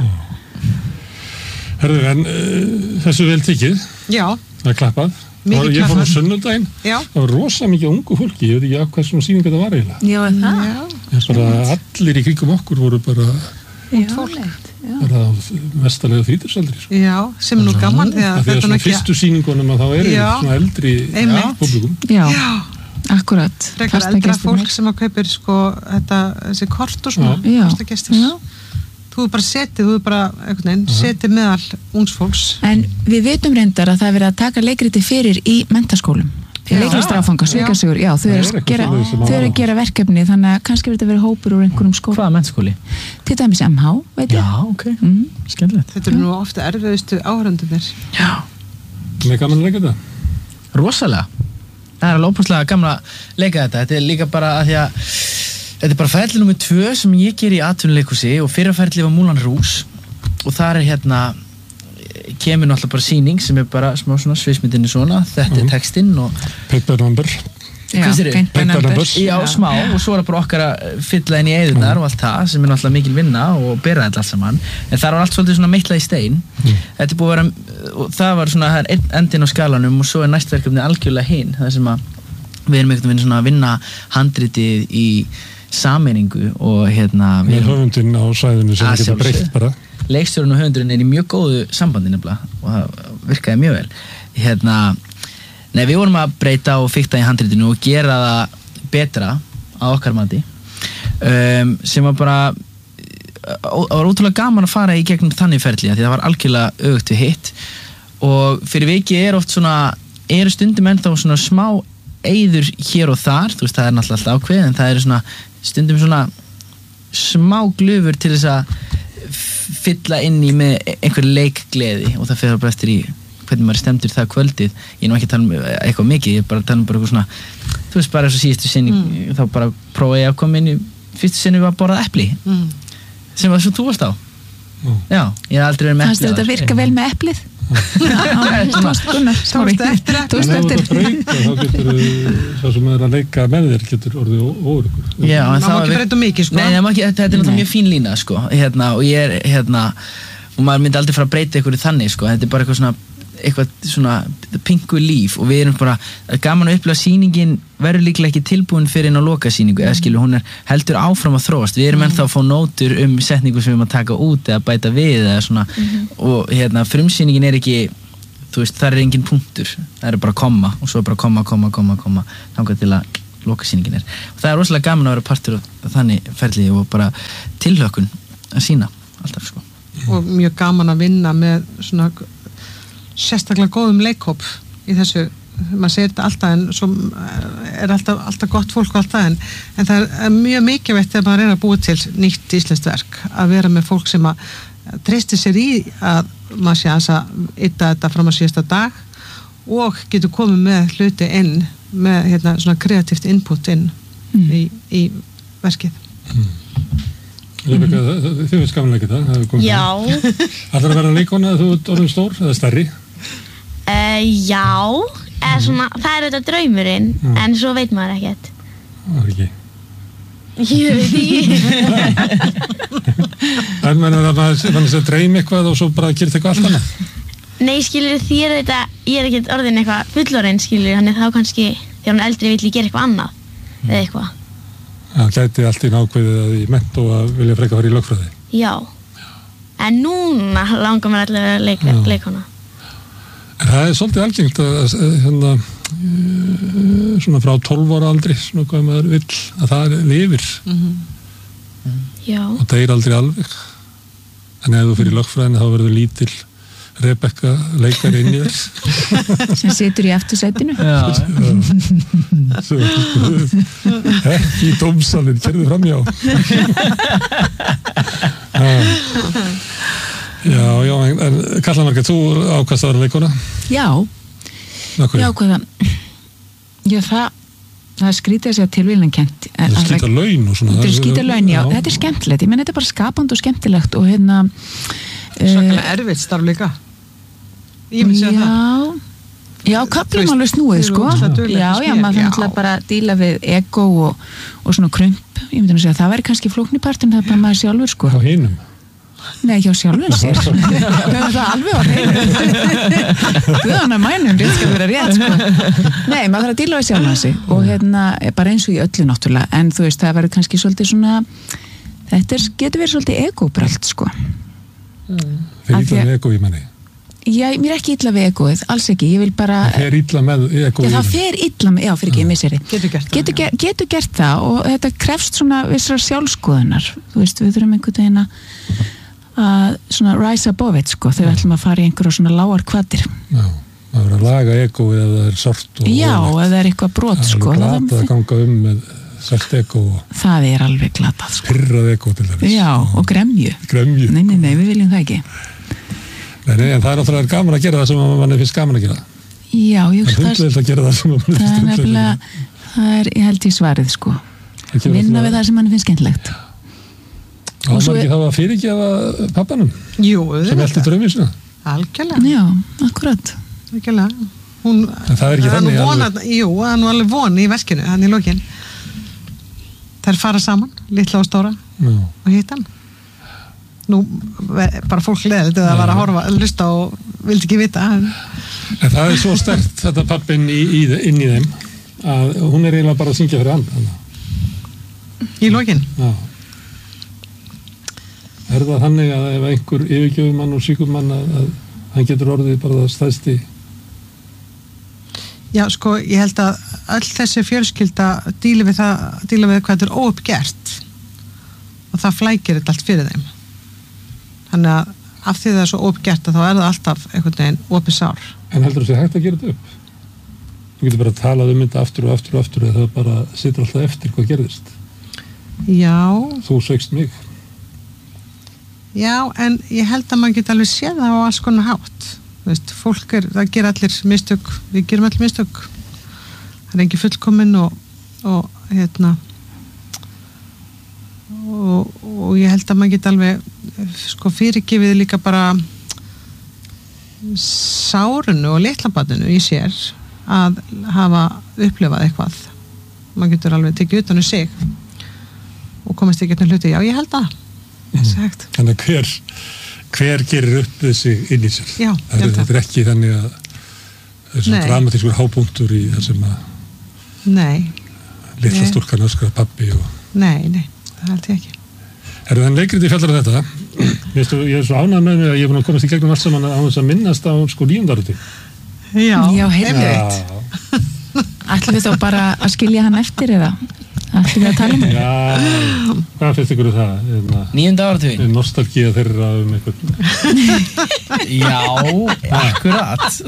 Herðu, en uh, þessu vel tikið. Já. Það er klappað. Mikið ég fór á klappað. Sunnudaginn. Já. Það var rosa mikið ungu fólki. Ég veit ekki af hvað svona sýning þetta var eiginlega. Já, það. Já. Bara allir í kringum okkur voru bara, Já, fólk. bara mestalega þrítursaldri. Sko. Já, sem er nú gaman því að Því að svona ekki... fyrstu sýningunum að þá er Já. svona eldri publikum. Já, Já. akkurat. Frekar eldra fólk sem að kaupir sko þetta, þessi kort og svona Já. fastagestir. Já. Þú er bara setið, þú er bara einhvern veginn, setið meðal ungs fólks. En við vitum reyndar að það er verið að taka leikriti fyrir í mentaskólum. Leiklistaráfanga, svikasögur, já, þau eru að gera, þau eru að gera verkefni, þannig að kannski verður þetta verið hópur úr einhverjum skólum. Hvaða mennskóli? Til dæmis M H, veit ég. Já, ok, Mm. skemmtilegt. Þetta eru nú ofta erfiðustu áhörendunir. Já. Með gaman að leika þetta? Rosalega. Það er alveg óbúslega gaman að leika þetta. Þetta er líka bara að því að þetta er bara ferli númer tvö sem ég ger í atvinnuleikhúsi og fyrra ferli var Moulin Rouge og þar er hérna kemur náttúrulega bara sýning sem er bara smá svona sviðsmyndinni svona, þetta Mhm. er textinn og Paper number. Já, Hvað segirðu? paint by Paint by numbers. numbers. já, smá og svo er það bara okkar að fylla inn í eyðunar og allt það sem er náttúrulega mikil vinna og bera þetta allt saman en það var allt svolítið svona meitlað í stein þetta er búið að vera og það var svona það er einn endinn á skalanum og svo er næst verkefni algjörlega hinn það sem að við erum einhvern veginn svona að vinna handritið í sameiningu og hérna Með höfundinn á svæðinu sem Að getur sjálfsögðu. breytt bara. leikstjórinn og höfundurinn er í mjög góðu sambandi nefnilega og það virkaði mjög vel hérna, nei við vorum að breyta og fikta í handritinu og gera það betra á okkar mati um, sem var bara það var ótrúlega gaman að fara í gegnum þannig ferli því það var algjörlega öfugt við hitt og fyrir vikið er oft svona eru stundum ennþá svona smá eyður hér og þar, þú veist það er náttúrulega alltaf ákveð en það eru svona stundum svona smá glufur til þess að fylla inn í með einhver leikgleði og það fer bara eftir í hvernig maður er stemdur það kvöldið ég er nú ekki að tala um eitthvað mikið ég er bara að tala um bara eitthvað svona þú veist bara eins og síðustu sinni mm. þá bara prófaði ég að koma inn í fyrstu sinni var að borða epli Mm. sem var svo þú varst á Mm. já, ég hef aldrei verið með Fannst epli þetta áður. virka vel með eplið? Þú varst Gunnar, sorry. Tókstu eftir Þú En varst ef þú ert eftir. að breyta þá getur sá sem er að leika með þér getur orðið óöryggur. Já, en Má það var ekki við- breyta mikið sko. Nei, það má ekki, þetta er náttúrulega Nei. mjög fín lína sko, hérna, og ég er hérna, og maður myndi aldrei fara að breyta ykkur í þannig sko, þetta er bara eitthvað svona eitthvað svona pingu líf og við erum bara gaman að upplifa sýningin verður líklega ekki tilbúin fyrir inn á loka sýningu eða skilur hún er heldur áfram að þróast við erum ennþá að fá nótur um setningu sem við erum að taka út eða bæta við eða svona mm-hmm. og hérna frumsýningin er ekki þú veist það er engin punktur það er bara komma og svo er bara komma, komma, komma, komma þangað til að loka sýningin er og það er rosalega gaman að vera partur af þannig ferli og bara tilhlökkun að sýna alltaf sko og mjög gaman að vinna með svona sérstaklega góðum leikhóp í þessu, maður segir þetta alltaf en svo er alltaf, alltaf gott fólk alltaf en, en það er mjög mikilvægt þegar maður er að búa til nýtt íslenskt verk að vera með fólk sem að treysti sér í að maður sé að ytta þetta fram á síðasta dag og getur komið með hluti inn með hérna, svona kreatíft input inn mm. í, í verkið mm. Rebecca, mm. þið veist gamanlega ekki það Já Ætlar að vera leikona að þú ert orðin stór eða stærri? Uh, já, eða svona, það er auðvitað draumurinn, mm. en svo veit maður ekkert. Það er ekki. Ég veit ekki. En menn að maður fannst að dreyma eitthvað og svo bara gera eitthvað allt annað? Nei, skilur þér þetta, ég er ekkert orðin eitthvað fullorinn, skilur, þannig þá kannski, þegar hún eldri vill ég gera eitthvað annað, mm. eða eitthvað. Það gæti allt í nákvæðið að í ment og að vilja freka fara í lögfræði? Já. En núna langar mér allavega að leika, leikona. En það er svolítið algengt að hérna, svona frá tólf ára aldri, svona hvað maður vill, að það lifir. Mm-hmm. Já. Og það er aldrei alveg. En ef þú fyrir lögfræðinu þá verður lítil Rebecca leikari inn í þess. Sem situr í eftirsætinu. Já. Svo, ekki í dómsalinn, kerðu framjá. Já, já, en Katla Margrét, þú ákvæmst að vera leikona? Já, ég ákvæða. Já, það, það skrítið að segja tilvílunarkennt. Það er skýta laun og svona. Það er skýta laun, já. Þetta er skemmtilegt. Ég menn, þetta er bara skapandi og skemmtilegt og hérna... Svakalega uh, erfitt starf líka. Ég myndi segja það. Já, kaplum alveg snúið, sko. Já, já, maður þannig að bara díla við ego og, og svona krump. Ég myndi að segja, það væri kannski flóknipartin, það er bara maður sjálfur, sko. Á hinum. Nei, hjá sjálfum sér. Það er það alveg á hreinu. Guðana mænum, rétt skal vera rétt, sko. Nei, maður þarf að díla við sjálfum sig og hérna, bara eins og í öllu náttúrulega, en þú veist, það verður kannski svolítið svona, þetta er, getur verið svolítið egóbröld, sko. Mm. Fyrir illa með ego í manni? Já, mér er ekki illa við egoið, alls ekki, ég vil bara... Það fer illa með egoið? Já, það fer illa með, já, fyrir ekki, ég missi þér. Getur gert það. Getur, ger, getur gert það og þetta krefst svona vissrar sjálfskoðunar, þú veist, við þurfum einhvern veginn að svona rise above it, sko, þegar við ætlum að fara í einhverja svona lágar kvatir. Já, það verður að laga egoið ef það er sort og... Já, ef það er eitthvað brot, sko. Það er alveg glatað að ganga um með svart ego og... Það er alveg glatað, sko. Pirrað ego til þess. Já, og gremju. Gremju. Nei, nei, nei, við viljum það ekki. Nei, nei, en það er náttúrulega gaman að gera það sem manni finnst gaman að gera. Já, ég það er hundleilt að gera það sem manni finnst hundleilt að gera. Það er, ég held í svarið, sko. Vinna við það sem manni finnst skemmtilegt. Og svo ekki þá að fyrirgefa pappanum? Jú, sem elti drauminn sína? Algjörlega. Já, akkurat. Algjörlega. Hún, en það er ekki þannig vona, alveg? Jú, það er nú alveg von í veskinu, hann í lokin. Þær fara saman, litla og stóra, Já. Og hitta hann. Nú, bara fólk leðið þetta að vara að horfa, að hlusta og vildi ekki vita. En, en það er svo sterkt, þetta pappin í, í, inn í þeim, að hún er eiginlega bara að syngja fyrir hann. Í lokin? Já. Er það þannig að ef einhver yfirgefur mann og síkur mann að, að hann getur orðið bara það stæðsti? Já, sko, ég held að öll þessi fjölskylda díla við það, díla við hvað þetta er óuppgert og það flækir þetta allt fyrir þeim. Þannig að af því það er svo óuppgert þá er það alltaf einhvern veginn opið sár. En heldur þú að það hægt að gera þetta upp? Þú getur bara að talað um þetta aftur og aftur og aftur eða það bara situr alltaf eftir hvað gerðist? Já. Þú sveikst mig. Já, en ég held að maður geti alveg séð það á alls konar hátt. Þú veist, fólk er, það ger allir mistök, við gerum allir mistök. Það er ekki fullkomin og, og hérna, og, og ég held að maður geti alveg, sko, fyrirgefið líka bara sárunu og litlabatinu í sér að hafa upplifað eitthvað. Maður getur alveg tekið utan um sig og komast ekki eftir hluti. Já, ég held að. Mm. Þannig að hver hver gerir upp þessi inn í sér. Já, það er, þetta er ekki þannig að það er svona dramatískur hápunktur í þessum að Nei. litla stúlkan öskrar pabbi og... Nei, nei, það held ég ekki. Er það en leikriti fjallar af þetta? Veistu, ég er svo ánægð með mig að ég er búin að komast í gegnum allt saman á þess að minnast á sko lífundaruti. Já, Já heyrðu. Ætlum við þá bara að skilja hann eftir eða? Ætlum við að tala um það? Já, hvað finnst ykkur um það? Níunda áratugin. Nostalgía þeirra um eitthvað. Já, akkurat.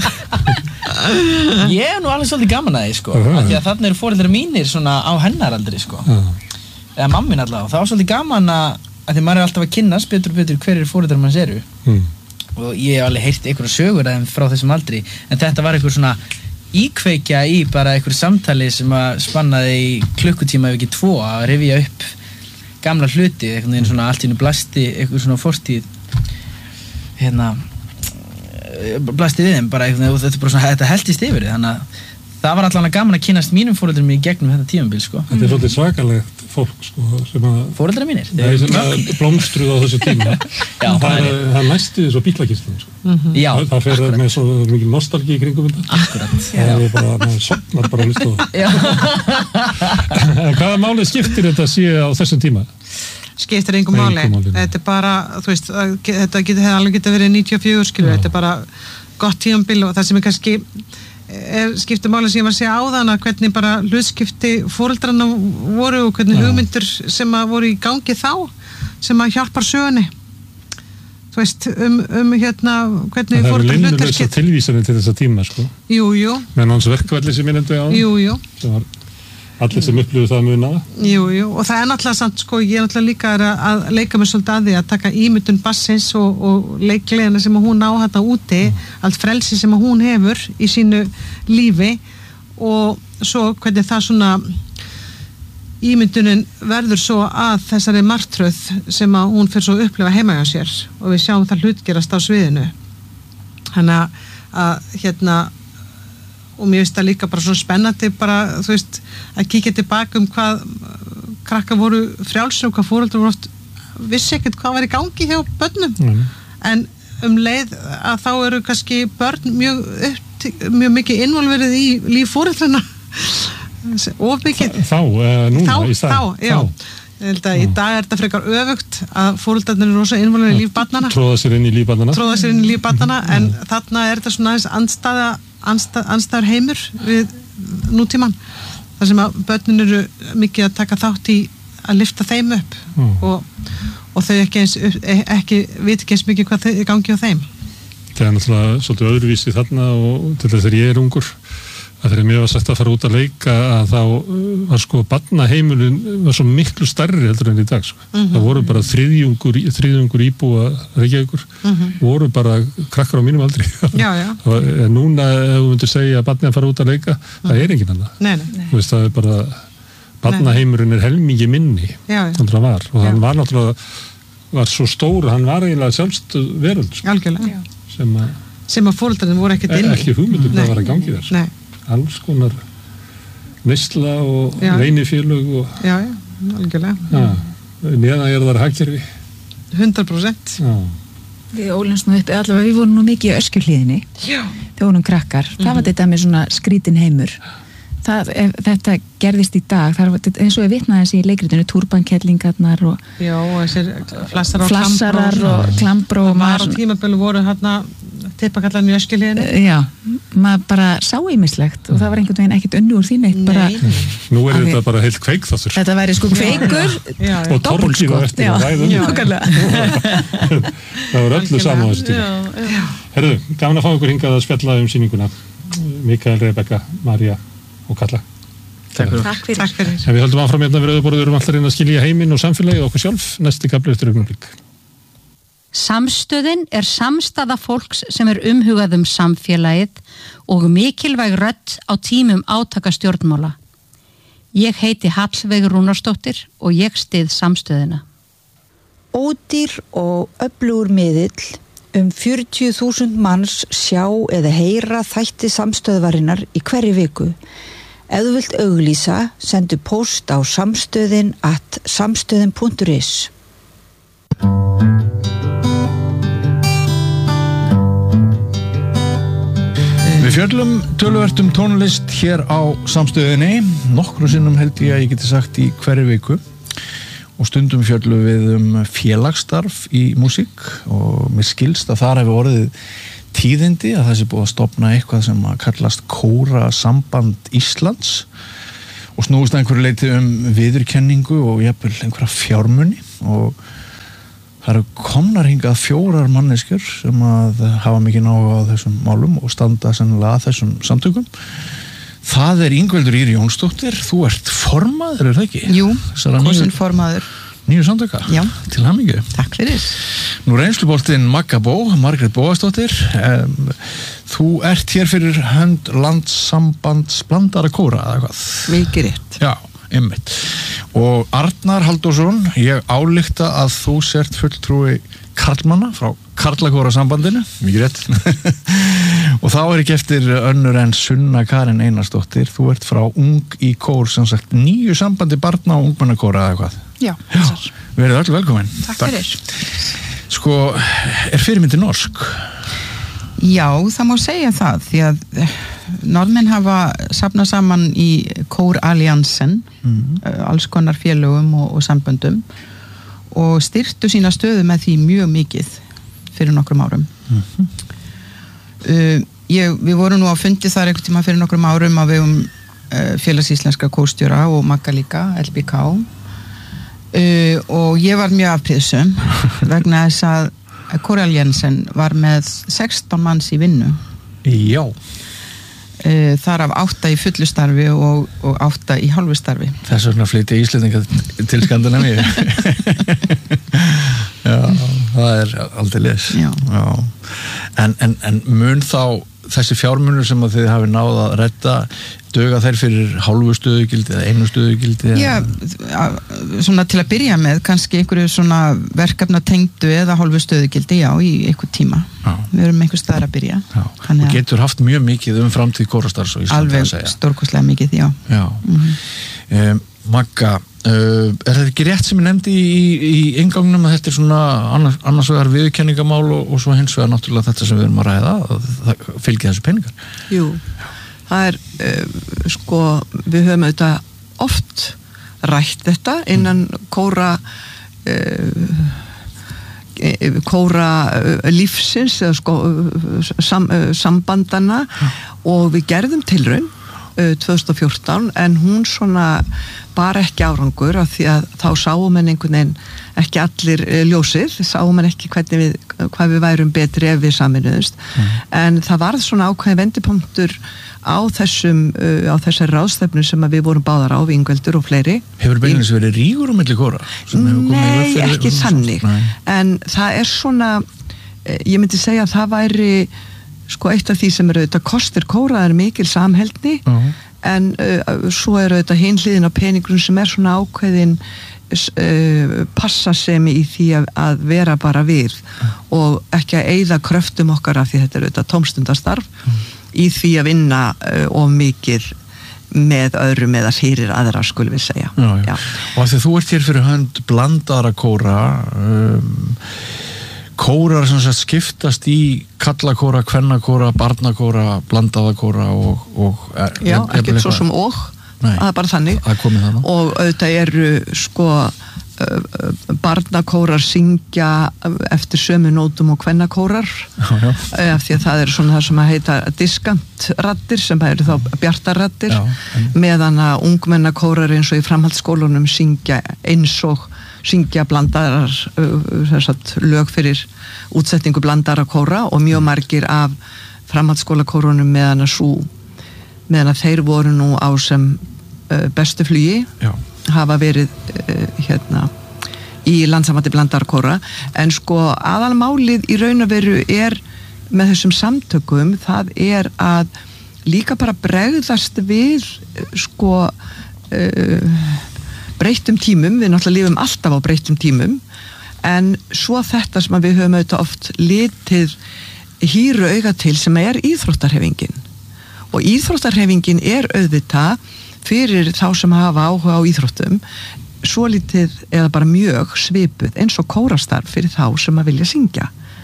Ég er nú alveg svolítið gaman að því, sko. Af því að þarna eru foreldrar mínir svona á hennaraldri, sko. Eða mammin allavega. Það var svolítið gaman að, að því maður er alltaf að kynnast betur og betur hverjir foreldrar manns eru. Mm. Og ég hef alveg heyrt einhverja sögur að þeim frá þessum aldri. En þetta var einhver svona íkveikja í bara einhver samtali sem að spannaði í klukkutíma ef ekki tvo að rifja upp gamla hluti, einhvern veginn svona allt í einu blasti einhver svona fortíð hérna blasti við þeim bara einhvern veginn og þetta bara svona, þetta heltist yfir þið, þannig að það var allan gaman að kynnast mínum foreldrum í gegnum þetta tímabil, sko. Þetta er svolítið svakalegt fólk, sko, sem að... Foreldrar mínir? Nei, sem að blómstruð á þessu tíma. Já, það er... Það næsti þessu bílakistum, sko. Mm-hmm. Já, það, það fer með svo mikil nostalgí í kringum þetta. Akkurat. Það er bara, maður sopnar bara að hlusta á það. Já. Hvaða máli skiptir þetta sé á þessum tíma? Skiptir engum máli. Þetta er bara, þú veist, þetta getur alveg getið verið níutíu og fjögur, skilur. Þetta er bara gott tímabil og það sem er kannski er skiptir máli sem ég var að segja áðan að hvernig bara hlutskipti foreldrarna voru og hvernig hugmyndir sem að voru í gangi þá sem að hjálpar sögunni þú veist um, um hérna hvernig það eru linnulösa tilvísanir til þessa tíma sko jú, jú með hans verkvalli sem ég nefndi á jú, jú sem var allir sem upplifðu það muna jú, jú og það er náttúrulega samt sko ég er náttúrulega líka að, að leika mig svolítið að því að taka ímyndun bassins og, og leiklegina sem hún á þetta úti mm. allt frelsi sem hún hefur í sínu lífi og svo hvernig það svona ímyndunin verður svo að þessari martröð sem að hún fyrir svo að upplifa heima hjá sér og við sjáum það hlutgerast á sviðinu þannig að, að hérna og mér finnst það líka bara svona spennandi bara, þú veist, að kíkja tilbaka um hvað krakkar voru frjálsir og hvað foreldrar voru oft vissi ekkert hvað var í gangi hjá börnum mm. en um leið að þá eru kannski börn mjög, upp, mjög mikið involverið í líf foreldrarna of mikið þá, uh, núna þá, í stað þá, já ég held að mm. í dag er þetta frekar öfugt að foreldrarnir eru rosa involverið í líf barnanna tróða sér inn í líf barnanna tróða sér inn í líf barnanna mm. en þarna er þetta svona aðeins andstaða anstæður heimur við nútíman þar sem að börnin eru mikið að taka þátt í að lyfta þeim upp mm. og, og þau ekki eins ekki, veit ekki eins mikið hvað þau gangi á þeim það er náttúrulega svolítið öðruvísi þarna og til þess að ég er ungur að þegar mér var sagt að fara út að leika að þá var sko barnaheimilin var svo miklu stærri heldur enn í dag sko. mm-hmm. það voru bara þriðjungur, þriðjungur íbúa Reykjavíkur mm-hmm. voru bara krakkar á mínum aldri já, já. en núna ef þú myndir segja að barnið að fara út að leika mm-hmm. það er enginn annað nei, nei. Veist, það er bara barnaheimurinn er helmingi minni þannig að var og hann var náttúrulega var svo stór, hann var eiginlega sjálfstöð veröld sko. algjörlega sem að, sem að fóreldrarnir voru ekkert inni ekki hugmyndum hvað var að gangi þar sko. alls konar neysla og leynifélög og já, já, algjörlega neðan er þar hagkerfi hundrað prósent Við ólumst nú upp, allavega við vorum nú mikið í Öskjuhlíðinni þegar vorum krakkar, mm-hmm. það var þetta með svona skrítin heimur það, ef, þetta gerðist í dag það var eins og við vitnaðum í leikritinu túrbankellingarnar og já, og þessir flassar og flassarar og klambró og maður á tímabölu voru hérna tippakallan í Öskjuhlíðinni já, maður bara sá ýmislegt og það var einhvern veginn ekkert önnu úr því neitt bara, nú er þetta bara heilt kveikþáttur þetta væri sko kveikur og torkið á eftir og ræðum það var öllu saman á þessu tíma herðu, gaman að fá ykkur hingað að spjalla um sýninguna Mikael, Rebekka, María og Kalla Takk fyrir. Takk fyrir. Takk fyrir. En við höldum áfram hérna við Rauðaborðið um allar inn að skilja heiminn og samfélagið okkur sjálf næsti kafli eftir augnablik. Samstöðin er samstaða fólks sem er umhugað um samfélagið og mikilvæg rödd á tímum átaka stjórnmála. Ég heiti Hallveig Rúnarsdóttir og ég styð samstöðina. Ódýr og öflugur miðill um fjörutíu þúsund manns sjá eða heyra þætti samstöðvarinnar í hverri viku. Ef þú vilt auglýsa, sendu post á samstöðin at samstöðin punktur is. fjöllum töluvert um tónlist hér á Samstöðinni, nokkru sinnum held ég að ég geti sagt í hverri viku og stundum fjöllum við um félagsstarf í músík og mér skilst að þar hefur orðið tíðindi að það sé búið að stofna eitthvað sem að kallast Kórasamband Íslands og snúist að einhverju leyti um viðurkenningu og jafnvel einhverja fjármuni og það eru komnar hingað fjórar manneskjur sem að hafa mikið náhuga á þessum málum og standa sennilega að þessum samtökum. Það er Ingveldur Ýr Jónsdóttir, þú ert formaður, er það ekki? Jú, kosin formaður. Nýju samtöka? Já. Til hamingju. Takk fyrir. Nú reynsluboltinn Magga Bó, Margrét Bóasdóttir, um, þú ert hér fyrir hönd Landssambands blandaðra kóra, eða hvað? Mikið rétt. Já. Einmitt. Og Arnar Halldórsson, ég álykta að þú sért fulltrúi karlmanna frá Karlakórasambandinu, mikið rétt. Og þá er ekki eftir önnur en Sunna Karin Einarsdóttir, þú ert frá Ung í kór, sem sagt nýju sambandi barna og ungmennakóra eða hvað. Já, þessar. Verið öll velkomin. Takk fyrir. Sko, er fyrirmyndi norsk? Já, það má segja það, því að norðmenn hafa safnað saman í Kóralliansen, mm-hmm. alls konar félögum og, og samböndum og styrktu sína stöðu með því mjög mikið fyrir nokkrum árum. Mm-hmm. uh, ég, við vorum nú á fundi þar einhvern tíma fyrir nokkrum árum á vegum uh, félags íslenska kórstjóra og Magga líka, L B K uh, og ég var mjög afpríðsum vegna þess að Kóralliansen var með sextán manns í vinnu. Já. Uh, þar af átta í fullu starfi og, og átta í hálfu starfi. Þess vegna flytja Íslendinga til Skandinavíu. Já, það er aldrei les. Já. Já. En, en, en mun þá þessi fjármunur sem að þið hafi náð að redda duga þær fyrir hálfu stöðugildi eða einu stöðugildi? Já, svona til að byrja með kannski einhverju svona verkefna tengdu eða hálfu stöðugildi, já, í einhver tíma. Já. Við erum einhver staðar að byrja. Já, og getur haft mjög mikið um framtíð kórastars og Íslandi að segja. Alveg stórkostlega mikið, já. Já. Mm-hmm. um, Magga, uh, er þetta ekki rétt sem ég nefndi í, í, í ingangnum að þetta er svona annars, annars vegar viðurkenningamál og, og svo hins vegar náttúrulega þetta sem við erum að ræða, það fylgir þessu peningar? Jú. Það er, uh, sko, við höfum auðvitað oft rætt þetta innan kóra uh, kóra uh, lífsins eða sko uh, sam, uh, sambandana ja. Og við gerðum tilraun uh, tvö þúsund og fjórtán en hún svona bara ekki árangur af því að þá sáum en einhvern veginn ekki allir uh, ljósið, sáum en ekki hvernig við, hvað við værum betri ef við saminuðumst mm. en það varð svona ákveðin vendipunktur á þessum, uh, á þessari ráðstefnu sem að við vorum báðar á, Ingveldur og fleiri. Hefur beinleins verið rígur á milli kóra? Nei, ekki þannig. Nei. En það er svona, ég myndi segja að það væri, sko, eitt af því sem eru auðvitað kostir kóra er mikil samheldni, uh-huh. en uh, svo eru auðvitað hinn hliðin á peningrun sem er svona ákveðin uh, passasemi í því að, að vera bara við uh-huh. og ekki að eyða kröftum okkar af því þetta eru auðvitað tómstundastarf, uh-huh. í því að vinna uh, of mikið með öðrum eða fyrir aðra skulum við segja. Já, já. Já. Og að því þú ert hér fyrir hönd blandaðra kóra, um, kórar sem sagt skiptast í kallakóra, kvennakóra, barnakóra, blandaða kóra og, og er, já, ekkert svo sem og Nei, það er bara þannig það og auðvitað eru sko barnakórar syngja eftir sömu nótum og kvennakórar af því að það er svona það sem að heita diskantraddir sem eru þá bjartarraddir meðan að ungmennakórar eins og í framhaldsskólunum syngja eins og syngja blandarar uh, lög fyrir útsetningu blandara kóra og mjög margir af framhaldsskólakórunum meðan að svo meðan að þeir voru nú á sem uh, bestu flugi Já. Hafa verið uh, hérna í Landssambandi blandara kóra en sko aðalmálið í raun og veru er með þessum samtökum það er að líka bara bregðast við sko uh, breyttum tímum, við náttúrulega lifum alltaf á breyttum tímum en svo þetta sem við höfum auðvitað oft litið hýru auga til sem er íþróttarhreyfingin og íþróttarhreyfingin er auðvitað fyrir þá sem hafa áhuga á íþróttum svo litið eða bara mjög svipuð eins og kórastarf fyrir þá sem að vilja syngja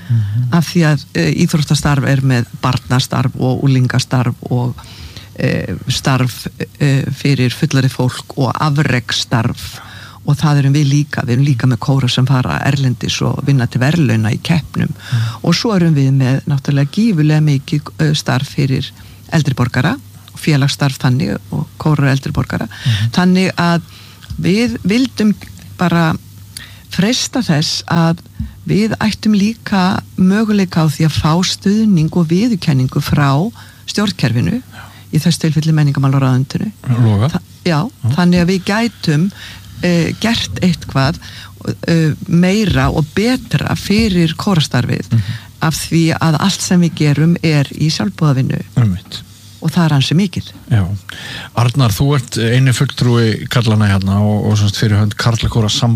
mm-hmm. af því að e, íþróttastarf er með barnastarf og úlingastarf og e, starf e, fyrir fullari fólk og afreksstarf og það erum við líka, við erum líka með kóra sem fara erlendis og vinna til verðlauna í keppnum mm. og svo erum við með náttúrulega gífulega mikið starf fyrir eldri borgara, félagsstarf þannig og kórar eldri borgara mm. þannig að við vildum bara freista þess að við ættum líka möguleika á því að fá stuðning og viðurkenningu frá stjórnkerfinu já. Í þess tilfelli menningamálaráðuneytinu Þa, já, já, þannig að við gætum Uh, gert eitthvað uh, meira og betra fyrir kórastarfið mm-hmm. af því að allt sem við gerum er í sjálfboðavinnu Einmitt. Og það er ansi mikið. Já. Arnar, þú ert eini fulltrúi karlana hérna og, og fyrir hönd karlakóra